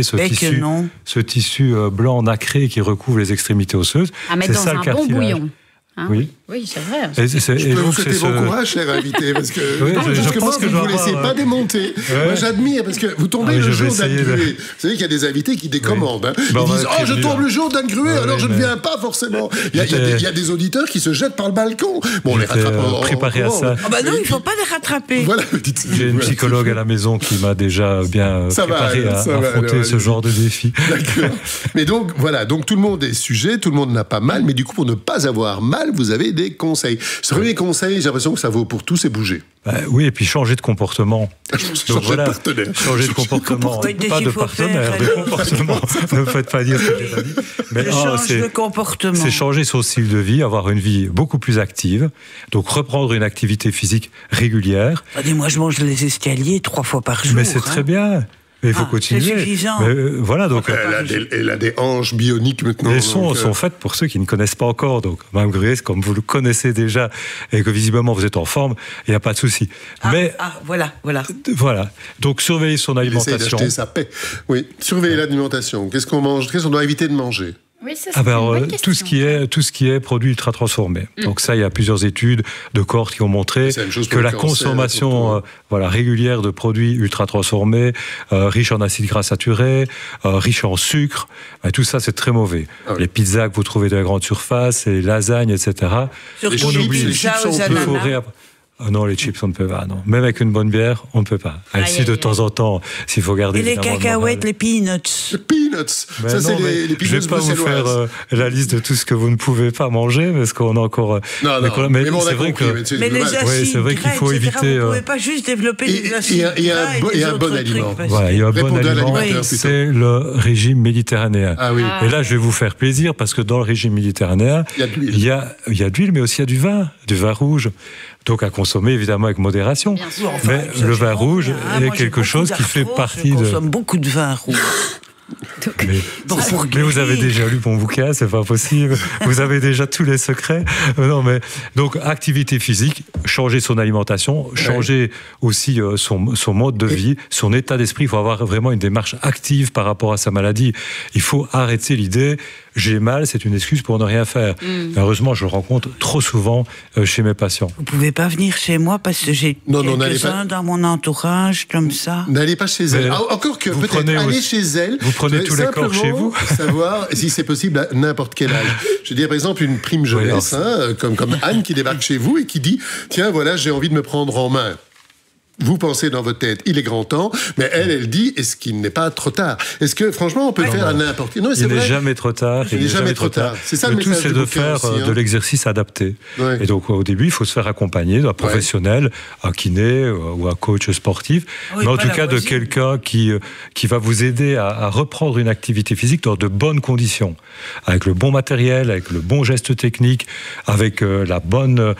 ce tissu blanc nacré qui recouvre les extrémités osseuses. À mettre dans un bon bouillon. Oui, c'est vrai. Je peux vous souhaiter bon courage, cher invité, parce que je pense que vous ne vous laissez pas démonter. Moi, j'admire, parce que vous tombez le jour d'Anne Gruet. Vous savez qu'il y a des invités qui décommandent. Ils disent « Oh, je tombe le jour d'Anne Gruet, alors je ne viens pas forcément. » Il y a des auditeurs qui se jettent par le balcon. Bon, on les rattrape préparé à ça. Non, il ne faut pas les rattraper. Voilà, j'ai une psychologue à la maison qui m'a déjà bien préparé à affronter ce genre de défi. D'accord. Mais donc, voilà, donc tout le monde est sujet, tout le monde n'a pas mal, mais du coup, pour ne pas avoir mal, vous avez des conseils. Ce premier conseil, j'ai l'impression que ça vaut pour tous, c'est bouger. Oui, et puis changer de comportement. Changer de partenaire. Changer de comportement. Pas de partenaire, de comportement. Ne me faites pas dire ce que j'ai pas dit. Mais change de comportement. C'est changer son style de vie, avoir une vie beaucoup plus active. Donc reprendre une activité physique régulière. Moi, je mange les escaliers 3 fois par jour. Mais c'est très bien. Mais il faut continuer. C'est suffisant. Mais, voilà, donc, elle a des hanches bioniques maintenant. Les sons sont faites pour ceux qui ne connaissent pas encore. Donc, Mme Gruet, comme vous le connaissez déjà et que visiblement vous êtes en forme, il n'y a pas de souci. Voilà. Voilà. Donc, surveiller son alimentation. Il essaie d'acheter sa paix. Oui, surveiller l'alimentation. Qu'est-ce qu'on mange? Qu'est-ce qu'on doit éviter de manger? Oui, ça, c'est une bonne question. Tout ce qui est produit ultra transformé. Donc ça, il y a plusieurs études de cohortes qui ont montré que la consommation régulière de produits ultra transformés, riches en acides gras saturés, riches en sucre, tout ça c'est très mauvais. Les pizzas que vous trouvez de la grande surface, les lasagnes, etc. Surtout les pizzas aux ananas. Non, les chips, on ne peut pas, non. Même avec une bonne bière, on ne peut pas. Si de temps en temps, s'il faut garder... Et les cacahuètes, les peanuts. Les peanuts, ça c'est les peanuts. Je ne vais pas vous faire la liste de tout ce que vous ne pouvez pas manger, parce qu'on a encore... Mais c'est vrai que... Mais les acides gras, qu'il faut éviter... Vous ne pouvez pas juste développer des acides gras et un bon aliment. Voilà, il y a un bon aliment, c'est le régime méditerranéen. Et là, je vais vous faire plaisir, parce que dans le régime méditerranéen, il y a de l'huile, mais aussi il y a du vin rouge. Donc à consommer évidemment avec modération. Mais le vin rouge est quelque chose qui fait partie de... Je consomme beaucoup de vin rouge. Mais vous avez déjà lu mon bouquin, c'est pas possible. Vous avez déjà tous les secrets. Non, mais donc activité physique, changer son alimentation, changer aussi son mode de vie, son état d'esprit. Il faut avoir vraiment une démarche active par rapport à sa maladie. Il faut arrêter l'idée j'ai mal, c'est une excuse pour ne rien faire. Heureusement, je le rencontre trop souvent chez mes patients. Vous pouvez pas venir chez moi parce que j'ai quelques-uns dans mon entourage comme ça. N'allez pas chez elle. Encore que peut-être aller chez elle. Vous prenez tous les corps chez vous. Savoir si c'est possible à n'importe quel âge. Je veux dire, par exemple, une prime jeunesse, comme Anne qui débarque chez vous et qui dit tiens, voilà, j'ai envie de me prendre en main. Vous pensez dans votre tête, il est grand temps, mais elle dit, est-ce qu'il n'est pas trop tard? Est-ce que, franchement, on peut le faire à n'importe quel... Il n'est jamais trop tard. Il n'est jamais trop tard. C'est ça le message du bouquin. Le tout, c'est de faire de l'exercice adapté. Ouais. Et donc, au début, il faut se faire accompagner d'un professionnel, un kiné ou un coach sportif, mais en tout cas de quelqu'un qui va vous aider à reprendre une activité physique dans de bonnes conditions, avec le bon matériel, avec le bon geste technique, avec la bonne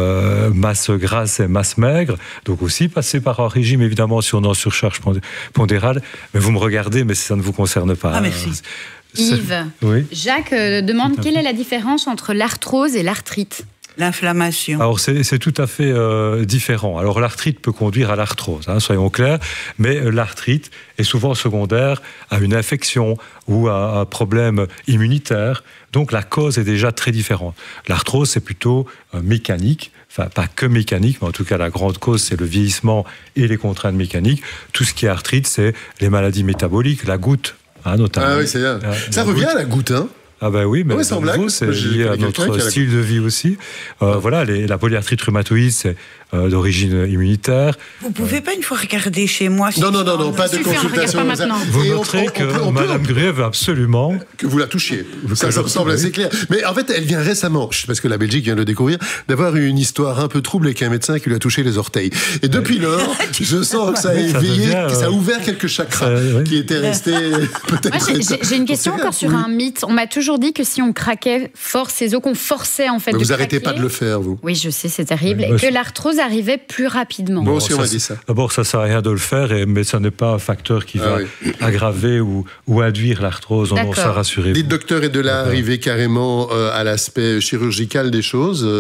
masse grasse et masse maigre, donc aussi passer par un régime, évidemment, si on est en surcharge pondérale. Mais vous me regardez, mais ça ne vous concerne pas. Ah, merci. Yves, Jacques demande quelle est la différence entre l'arthrose et l'arthrite? L'inflammation. Alors, c'est tout à fait différent. Alors, l'arthrite peut conduire à l'arthrose, soyons clairs, mais l'arthrite est souvent secondaire à une infection ou à un problème immunitaire. Donc, la cause est déjà très différente. L'arthrose, c'est plutôt mécanique. Enfin, pas que mécanique, mais en tout cas, la grande cause, c'est le vieillissement et les contraintes mécaniques. Tout ce qui est arthrite, c'est les maladies métaboliques, la goutte, notamment. Ah oui, c'est bien. Ça revient à la goutte, Ah ben oui, mais c'est lié à notre style de vie aussi. Voilà, la polyarthrite rhumatoïde, c'est d'origine immunitaire. Vous pouvez pas une fois regarder chez moi? Non, pas de consultation. Vous noterez que Madame Gruet veut absolument que vous la touchiez. Ça me semble assez clair. Mais en fait, elle vient récemment, parce que la Belgique vient de le découvrir, d'avoir eu une histoire un peu trouble avec un médecin qui lui a touché les orteils. Et depuis lors, je sens que ça a éveillé, que ça a ouvert quelques chakras qui étaient restés peut-être. J'ai une question encore sur un mythe. On m'a toujours dit que si on craquait fort ses os, qu'on forçait en fait de craquer. Vous arrêtez pas de le faire, vous. Oui, je sais, c'est terrible. Et que l'arthrose arrivait plus rapidement. Moi aussi, on m'a dit ça. D'abord, ça sert à rien de le faire, mais ça n'est pas un facteur qui va aggraver ou induire l'arthrose. On s'en rassure. Dites, docteur, et de là arriver carrément à l'aspect chirurgical des choses.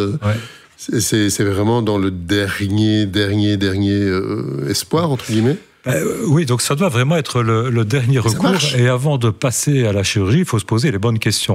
C'est vraiment dans le dernier espoir, entre guillemets. Oui, donc ça doit vraiment être le dernier recours. Et avant de passer à la chirurgie, il faut se poser les bonnes questions.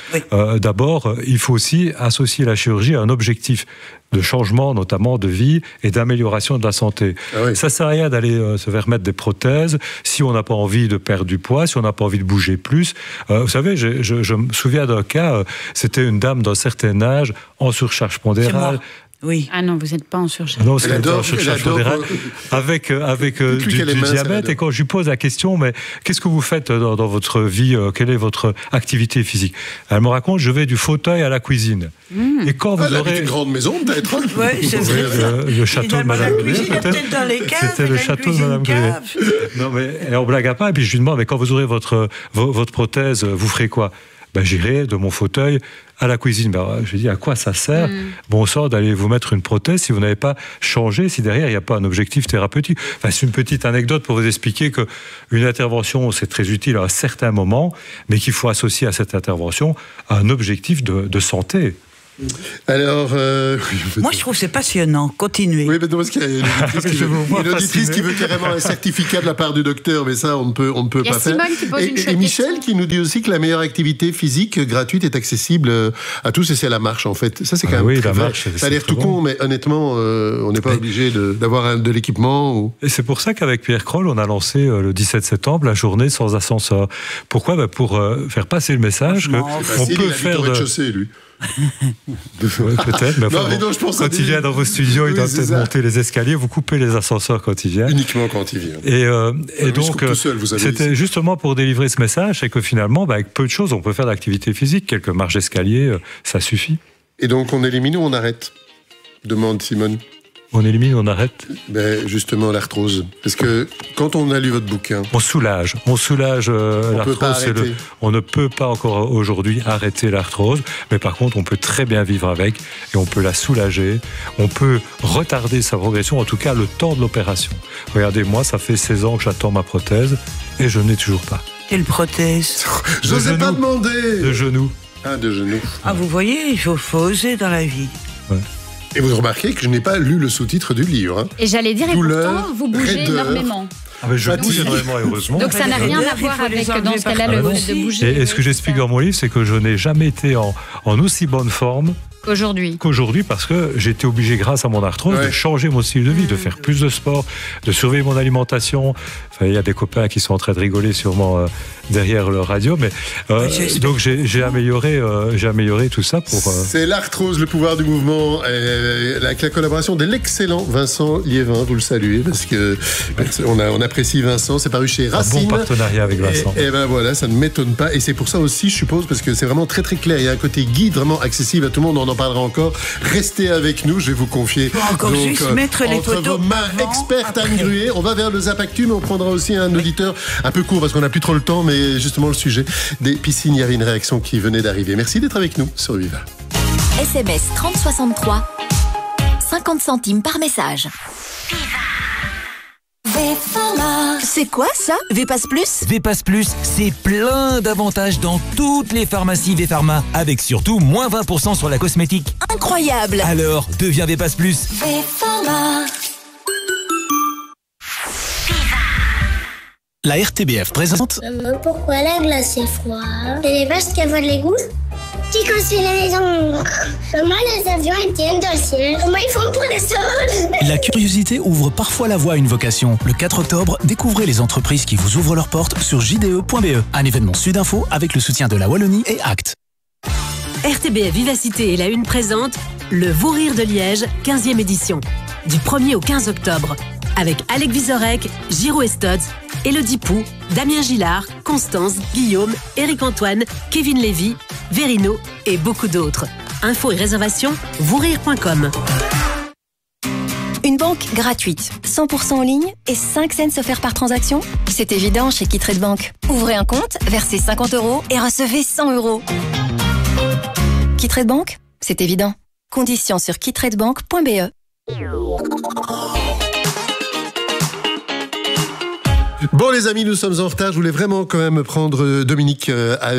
D'abord, il faut aussi associer la chirurgie à un objectif de changement, notamment de vie et d'amélioration de la santé. Ça ne sert à rien d'aller se faire mettre des prothèses si on n'a pas envie de perdre du poids, si on n'a pas envie de bouger plus. Vous savez, je me souviens d'un cas, c'était une dame d'un certain âge en surcharge pondérale. Oui. Ah non, vous n'êtes pas en surcharge. Non, c'est en surcharge pondérale avec du diabète. Et quand je lui pose la question, mais qu'est-ce que vous faites dans votre vie? Quelle est votre activité physique? Elle me raconte, je vais du fauteuil à la cuisine. Et quand vous aurez une grande maison, peut-être. Oui, c'est vrai. Le château de Madame Gruet, peut-être. C'était le château de Madame Gruet. Non, mais on blague pas. Et puis je lui demande, mais quand vous aurez votre prothèse, vous ferez quoi? J'irai de mon fauteuil à la cuisine. Je dis, à quoi ça sert, bon sang, d'aller vous mettre une prothèse si vous n'avez pas changé, si derrière il n'y a pas un objectif thérapeutique? C'est une petite anecdote pour vous expliquer qu'une intervention, c'est très utile à un certain moment, mais qu'il faut associer à cette intervention un objectif de santé. Alors, moi je trouve que c'est passionnant. Continuez. Oui, mais parce qu'il y a une auditrice qui veut carrément un certificat de la part du docteur, mais ça on ne peut pas faire. Et Michel qui nous dit aussi que la meilleure activité physique gratuite est accessible à tous, et c'est la marche en fait. Ça c'est quand même la marche. Ça a l'air tout con, mais honnêtement, on n'est pas obligé d'avoir de l'équipement. Et c'est pour ça qu'avec Pierre Kroll, on a lancé le 17 septembre la journée sans ascenseur. Pourquoi? Pour faire passer le message qu'on peut faire de rez-de-chaussée, lui. Peut-être, mais je pense quand il vient dans vos studios, il doit peut-être monter les escaliers. Vous coupez les ascenseurs quand il vient. Uniquement quand il vient. Et donc, c'était justement pour délivrer ce message, c'est que finalement, avec peu de choses, on peut faire d'activité physique. Quelques marches d'escalier, ça suffit. Et donc, on élimine ou on arrête? Demande Simone. On élimine, on arrête? Justement, l'arthrose. Parce que quand on a lu votre bouquin... On soulage l'arthrose. On ne peut pas encore aujourd'hui arrêter l'arthrose, mais par contre, on peut très bien vivre avec et on peut la soulager. On peut retarder sa progression, en tout cas le temps de l'opération. Regardez, moi, ça fait 16 ans que j'attends ma prothèse et je n'ai toujours pas. Quelle prothèse? J'osais pas demander. De genou. Ah, de genou. Ah, vous voyez, il faut oser dans la vie. Ouais. Et vous remarquez que je n'ai pas lu le sous-titre du livre. Hein. Et j'allais dire, et pourtant, vous bougez énormément. Ah ben je bouge énormément, heureusement. Donc ça n'a rien à voir avec, dans ce cas-là, le fait de bouger. Et ce que j'explique dans mon livre, c'est que je n'ai jamais été en aussi bonne forme qu'aujourd'hui, parce que j'ai été obligé, grâce à mon arthrose, de changer mon style de vie, de faire plus de sport, de surveiller mon alimentation. Enfin, il y a des copains qui sont en train de rigoler sûrement derrière leur radio, mais donc j'ai amélioré tout ça pour. C'est l'arthrose, le pouvoir du mouvement, avec la collaboration de l'excellent Vincent Liévin. Vous le saluez parce que on apprécie Vincent. C'est paru chez Racine. Un bon partenariat avec Vincent. Et ben voilà, ça ne m'étonne pas. Et c'est pour ça aussi, je suppose, parce que c'est vraiment très très clair. Il y a un côté guide vraiment accessible à tout le monde. On en parlera encore. Restez avec nous. Je vais vous confier. Encore donc, juste mettre les entre photos. Vos mains expertes Anne Gruet. On va vers le Zap Actu, mais on prendra aussi un auditeur un peu court parce qu'on n'a plus trop le temps, mais justement le sujet des piscines, il y avait une réaction qui venait d'arriver. Merci d'être avec nous sur Viva. SMS 3063, 50 centimes par message. C'est quoi ça? Vépasse Plus? Vépasse Plus, c'est plein d'avantages dans toutes les pharmacies Vpharma, avec surtout moins 20% sur la cosmétique. Incroyable! Alors, deviens Vépasse Plus. Vpharma. La RTBF présente... Maman, pourquoi la glace est froide? C'est les vaches qui avalent les goûts? Qui conseille les gens? Comment les avions ils tiennent dans le ciel? Comment ils font pour les sols? La curiosité ouvre parfois la voie à une vocation. Le 4 octobre, découvrez les entreprises qui vous ouvrent leurs portes sur jde.be. Un événement Sudinfo avec le soutien de la Wallonie et Act. RTBF Vivacité et la Une présente le Vous Rire de Liège, 15e édition. Du 1er au 15 octobre. Avec Alec Vizorek, Giro Estods, Élodie Pou, Damien Gillard, Constance, Guillaume, Éric-Antoine, Kevin Lévy, Verino et beaucoup d'autres. Infos et réservations, vousrire.com. Une banque gratuite, 100% en ligne et 5 cents offerts par transaction? C'est évident chez Kittrade Bank. Ouvrez un compte, versez 50 € et recevez 100 €. Kittrade Bank, c'est évident. Conditions sur kittradebank.be. Bon les amis, nous sommes en retard. Je voulais vraiment quand même prendre Dominique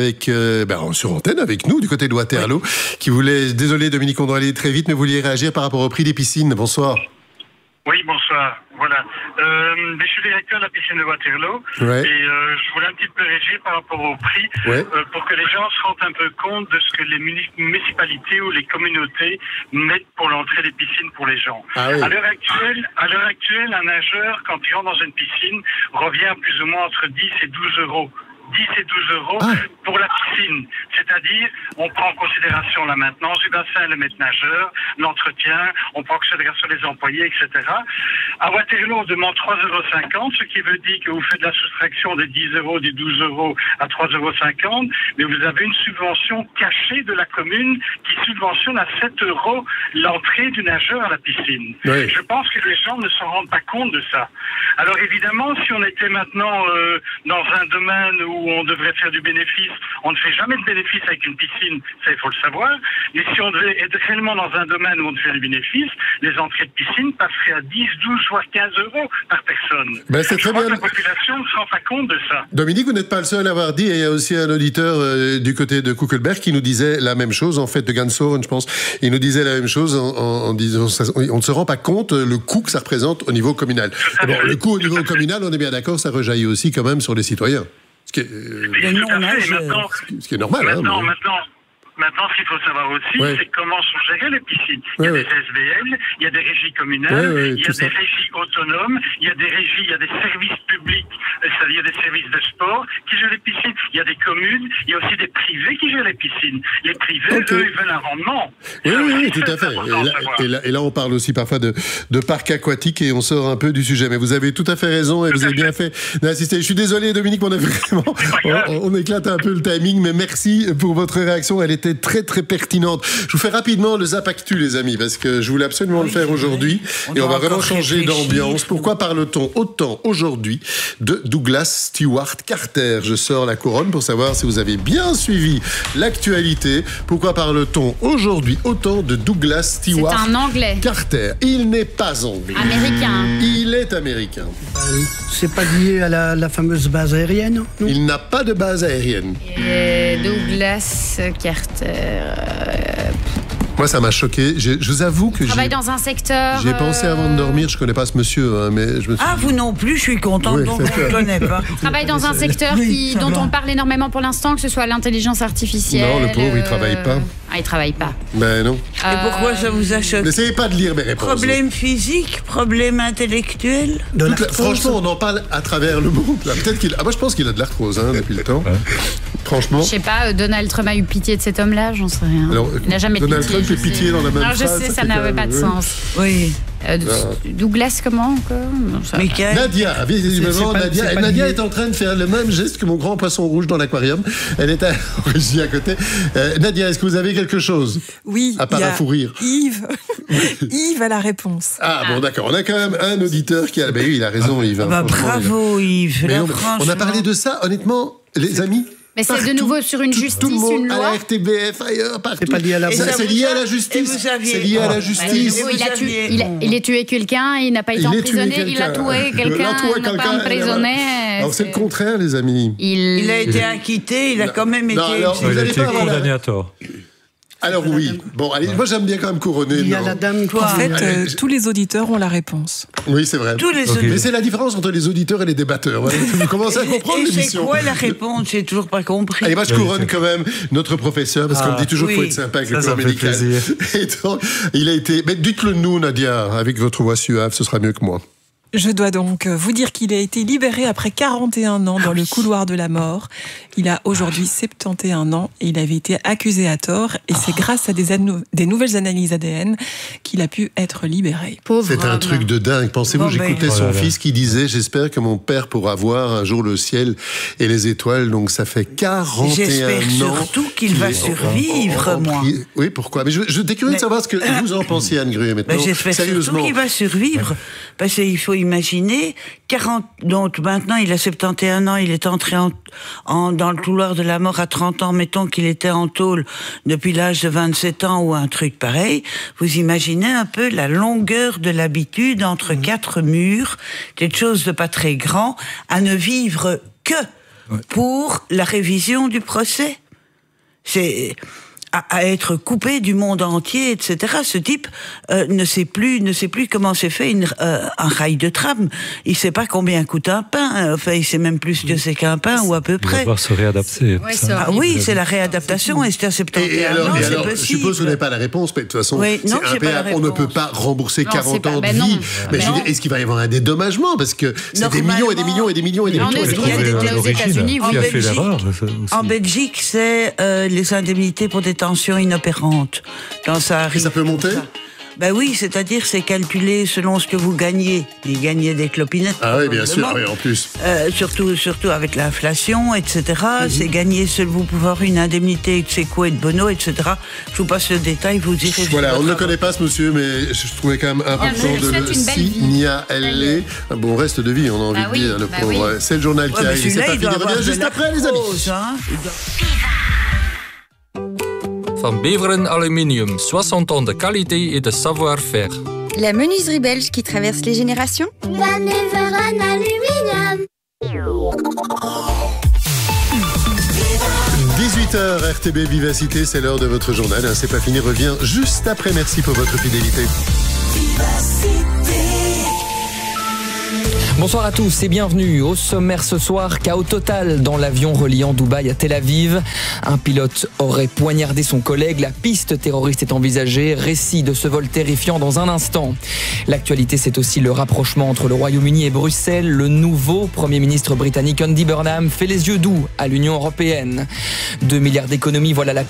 sur antenne avec nous du côté de Waterloo, qui voulait, désolé Dominique, on doit aller très vite, mais vous vouliez réagir par rapport au prix des piscines. Bonsoir. Oui, bonsoir. Voilà. Je suis directeur de la piscine de Waterloo et je voulais un petit peu réagir par rapport au prix pour que les gens se rendent un peu compte de ce que les municipalités ou les communautés mettent pour l'entrée des piscines pour les gens. À l'heure actuelle, un nageur, quand il rentre dans une piscine, revient plus ou moins entre 10 et 12 €. 10 et 12 € pour la piscine. C'est-à-dire, on prend en considération la maintenance du bassin, le maître nageur, l'entretien, on prend en considération les employés, etc. À Waterloo, on demande 3,50 €, ce qui veut dire que vous faites la soustraction des 10 €, des 12 € à 3,50 €, mais vous avez une subvention cachée de la commune qui subventionne à 7 € l'entrée du nageur à la piscine. Je pense que les gens ne s'en rendent pas compte de ça. Alors évidemment, si on était maintenant dans un domaine où on devrait faire du bénéfice, on ne fait jamais de bénéfice avec une piscine, ça il faut le savoir, mais si on devait être réellement dans un domaine où on fait du bénéfice, les entrées de piscine passeraient à 10, 12, voire 15 € par personne. C'est très bien. La population ne se rend pas compte de ça. Dominique, vous n'êtes pas le seul à avoir dit, et il y a aussi un auditeur du côté de Kuckelberg qui nous disait la même chose, en fait, de Gansoren, je pense. Il nous disait la même chose en disant on ne se rend pas compte le coût que ça représente au niveau communal. Bon, le coût au niveau communal, on est bien d'accord, ça rejaillit aussi quand même sur les citoyens. Ce qui est normal. Maintenant, ce qu'il faut savoir aussi, c'est comment sont gérées les piscines. Il y a des SBL, il y a des régies communales, il y a des régies autonomes, il y a des régies, il y a des services publics, c'est-à-dire des services de sport qui gèrent les piscines. Il y a des communes, il y a aussi des privés qui gèrent les piscines. Les privés, eux, ils veulent un rendement. Oui, tout à fait. Et là, on parle aussi parfois de parcs aquatiques et on sort un peu du sujet. Mais vous avez tout à fait raison et vous avez bien fait d'insister. Je suis désolé, Dominique, on éclate un peu le timing, mais merci pour votre réaction. Elle était était très très pertinente. Je vous fais rapidement le Zap Actu, les amis, parce que je voulais absolument le faire aujourd'hui. Et on va vraiment changer d'ambiance. Pourquoi parle-t-on autant aujourd'hui de Douglas Stewart Carter? Je sors la couronne pour savoir si vous avez bien suivi l'actualité. Pourquoi parle-t-on aujourd'hui autant de Douglas Stewart C'est un Anglais. Carter? Il n'est pas anglais. Américain. Il est américain. C'est pas lié à la fameuse base aérienne, non? Il n'a pas de base aérienne. Et Douglas Carter. Moi, ça m'a choqué. Je vous avoue que Il travaille dans un secteur. J'ai pensé avant de dormir, je connais pas ce monsieur, hein, mais je me suis... Ah, vous non plus, je suis contente, donc on ne connaît pas. Il travaille dans un secteur dont on parle énormément pour l'instant, que ce soit l'intelligence artificielle. Non, le pauvre, il travaille pas. Ah, il travaille pas. Ben non. Et pourquoi ça vous a choqué? N'essayez pas de lire mes réponses. Problème physique, problème intellectuel. Franchement, on en parle à travers le monde. Là. Peut-être qu'il. Ah, moi, je pense qu'il a de l'arthrose depuis le temps. Franchement. Je sais pas, Donald Trump a eu pitié de cet homme-là, j'en sais rien. Alors, il n'a jamais Donald Trump fait pitié dans la même phrase. Non, je sais, ça n'avait pas de sens. Oui. Douglas, comment encore? Nadia, visiblement, Nadia est en train de faire le même geste que mon grand poisson rouge dans l'aquarium. Elle est en régie à côté. Nadia, est-ce que vous avez quelque chose? Oui. À part un fou rire. Yves. Yves a la réponse. Ah bon, d'accord. On a quand même un auditeur qui a... Ben oui, il a raison, Yves. Bravo, Yves. Mais on a parlé de ça, honnêtement, les amis. Mais c'est de nouveau sur une justice, tout le monde, une loi. à la RTBF, ailleurs, partout. C'est pas lié à la C'est lié à la justice. C'est lié à la justice. Il a tué quelqu'un, il n'a pas été emprisonné, il a tué quelqu'un, il n'a pas emprisonné. Alors c'est le contraire, les amis. Il a été acquitté, il a quand même été... Il a été condamné à tort. Alors oui, bon, allez, moi j'aime bien quand même couronner. Il y a la dame. En fait, tous les auditeurs ont la réponse. Oui, c'est vrai. Mais c'est la différence entre les auditeurs et les débatteurs. Vous commencez à comprendre l'émission. C'est quoi la réponse? J'ai toujours pas compris. Allez, moi je couronne quand même notre professeur, parce qu'on me dit toujours qu'il faut être sympa avec le corps médical. Et donc, il a été... Mais dites-le nous, Nadia, avec votre voix suave, ce sera mieux que moi. Je dois donc vous dire qu'il a été libéré après 41 ans dans le couloir de la mort. Il a aujourd'hui 71 ans et il avait été accusé à tort. Et c'est grâce à des nouvelles analyses ADN qu'il a pu être libéré. C'est un truc de dingue. Pensez-vous, j'écoutais son fils qui disait « J'espère que mon père pourra voir un jour le ciel et les étoiles ». Donc ça fait 41 ans. J'espère surtout qu'il va survivre, moi. Oui, pourquoi? Mais j'étais curieux de savoir ce que vous en pensiez, Anne Gruet, maintenant. J'espère surtout qu'il va survivre. Parce qu'il faut imaginer, donc maintenant il a 71 ans, il est entré dans le couloir de la mort à 30 ans, mettons qu'il était en tôle depuis l'âge de 27 ans ou un truc pareil. Vous imaginez un peu la longueur de l'habitude entre quatre murs, quelque chose de pas très grand, à ne vivre que pour la révision du procès. C'est... à être coupé du monde entier, etc. Ce type ne sait plus comment c'est fait un rail de tram. Il sait pas combien coûte un pain. Enfin, il sait même plus ce que c'est qu'un pain, ou à peu près. Il va devoir se réadapter. Oui, c'est la réadaptation, et c'est à 71 ans, c'est possible. Je suppose que vous n'avez pas la réponse, mais de toute façon, c'est un PA, on ne peut pas rembourser 40 ans de vie. Mais je veux dire, est-ce qu'il va y avoir un dédommagement? Parce que c'est des millions et des millions et des millions et des millions. Aux États-Unis, en Belgique, c'est les indemnités pour des tension inopérante. Quand ça arrive. Et ça peut monter? Ben oui, c'est-à-dire c'est calculé selon ce que vous gagnez. Vous gagnez des clopinettes. Ah oui, bien sûr, oui, en plus. Surtout avec l'inflation, etc. C'est gagné seul vous pouvez avoir une indemnité de séco et de bono, etc. Je vous passe le détail, vous direz. Voilà, on ne le connaît pas ce monsieur, mais je trouvais quand même important de le signaler. Un bon reste de vie, on a envie de dire, le pauvre. C'est le journal qui arrive. C'est pas fini, on revient juste après, les amis. Van Beveren Aluminium, 60 ans de qualité et de savoir-faire. La menuiserie belge qui traverse les générations. Van Beveren Aluminium. 18h, RTB Vivacité, c'est l'heure de votre journal. C'est pas fini, revient juste après. Merci pour votre fidélité. Bonsoir à tous et bienvenue. Au sommaire ce soir, chaos total dans l'avion reliant Dubaï à Tel Aviv. Un pilote aurait poignardé son collègue. La piste terroriste est envisagée. Récit de ce vol terrifiant dans un instant. L'actualité, c'est aussi le rapprochement entre le Royaume-Uni et Bruxelles. Le nouveau Premier ministre britannique Andy Burnham fait les yeux doux à l'Union européenne. 2 milliards d'économies, voilà la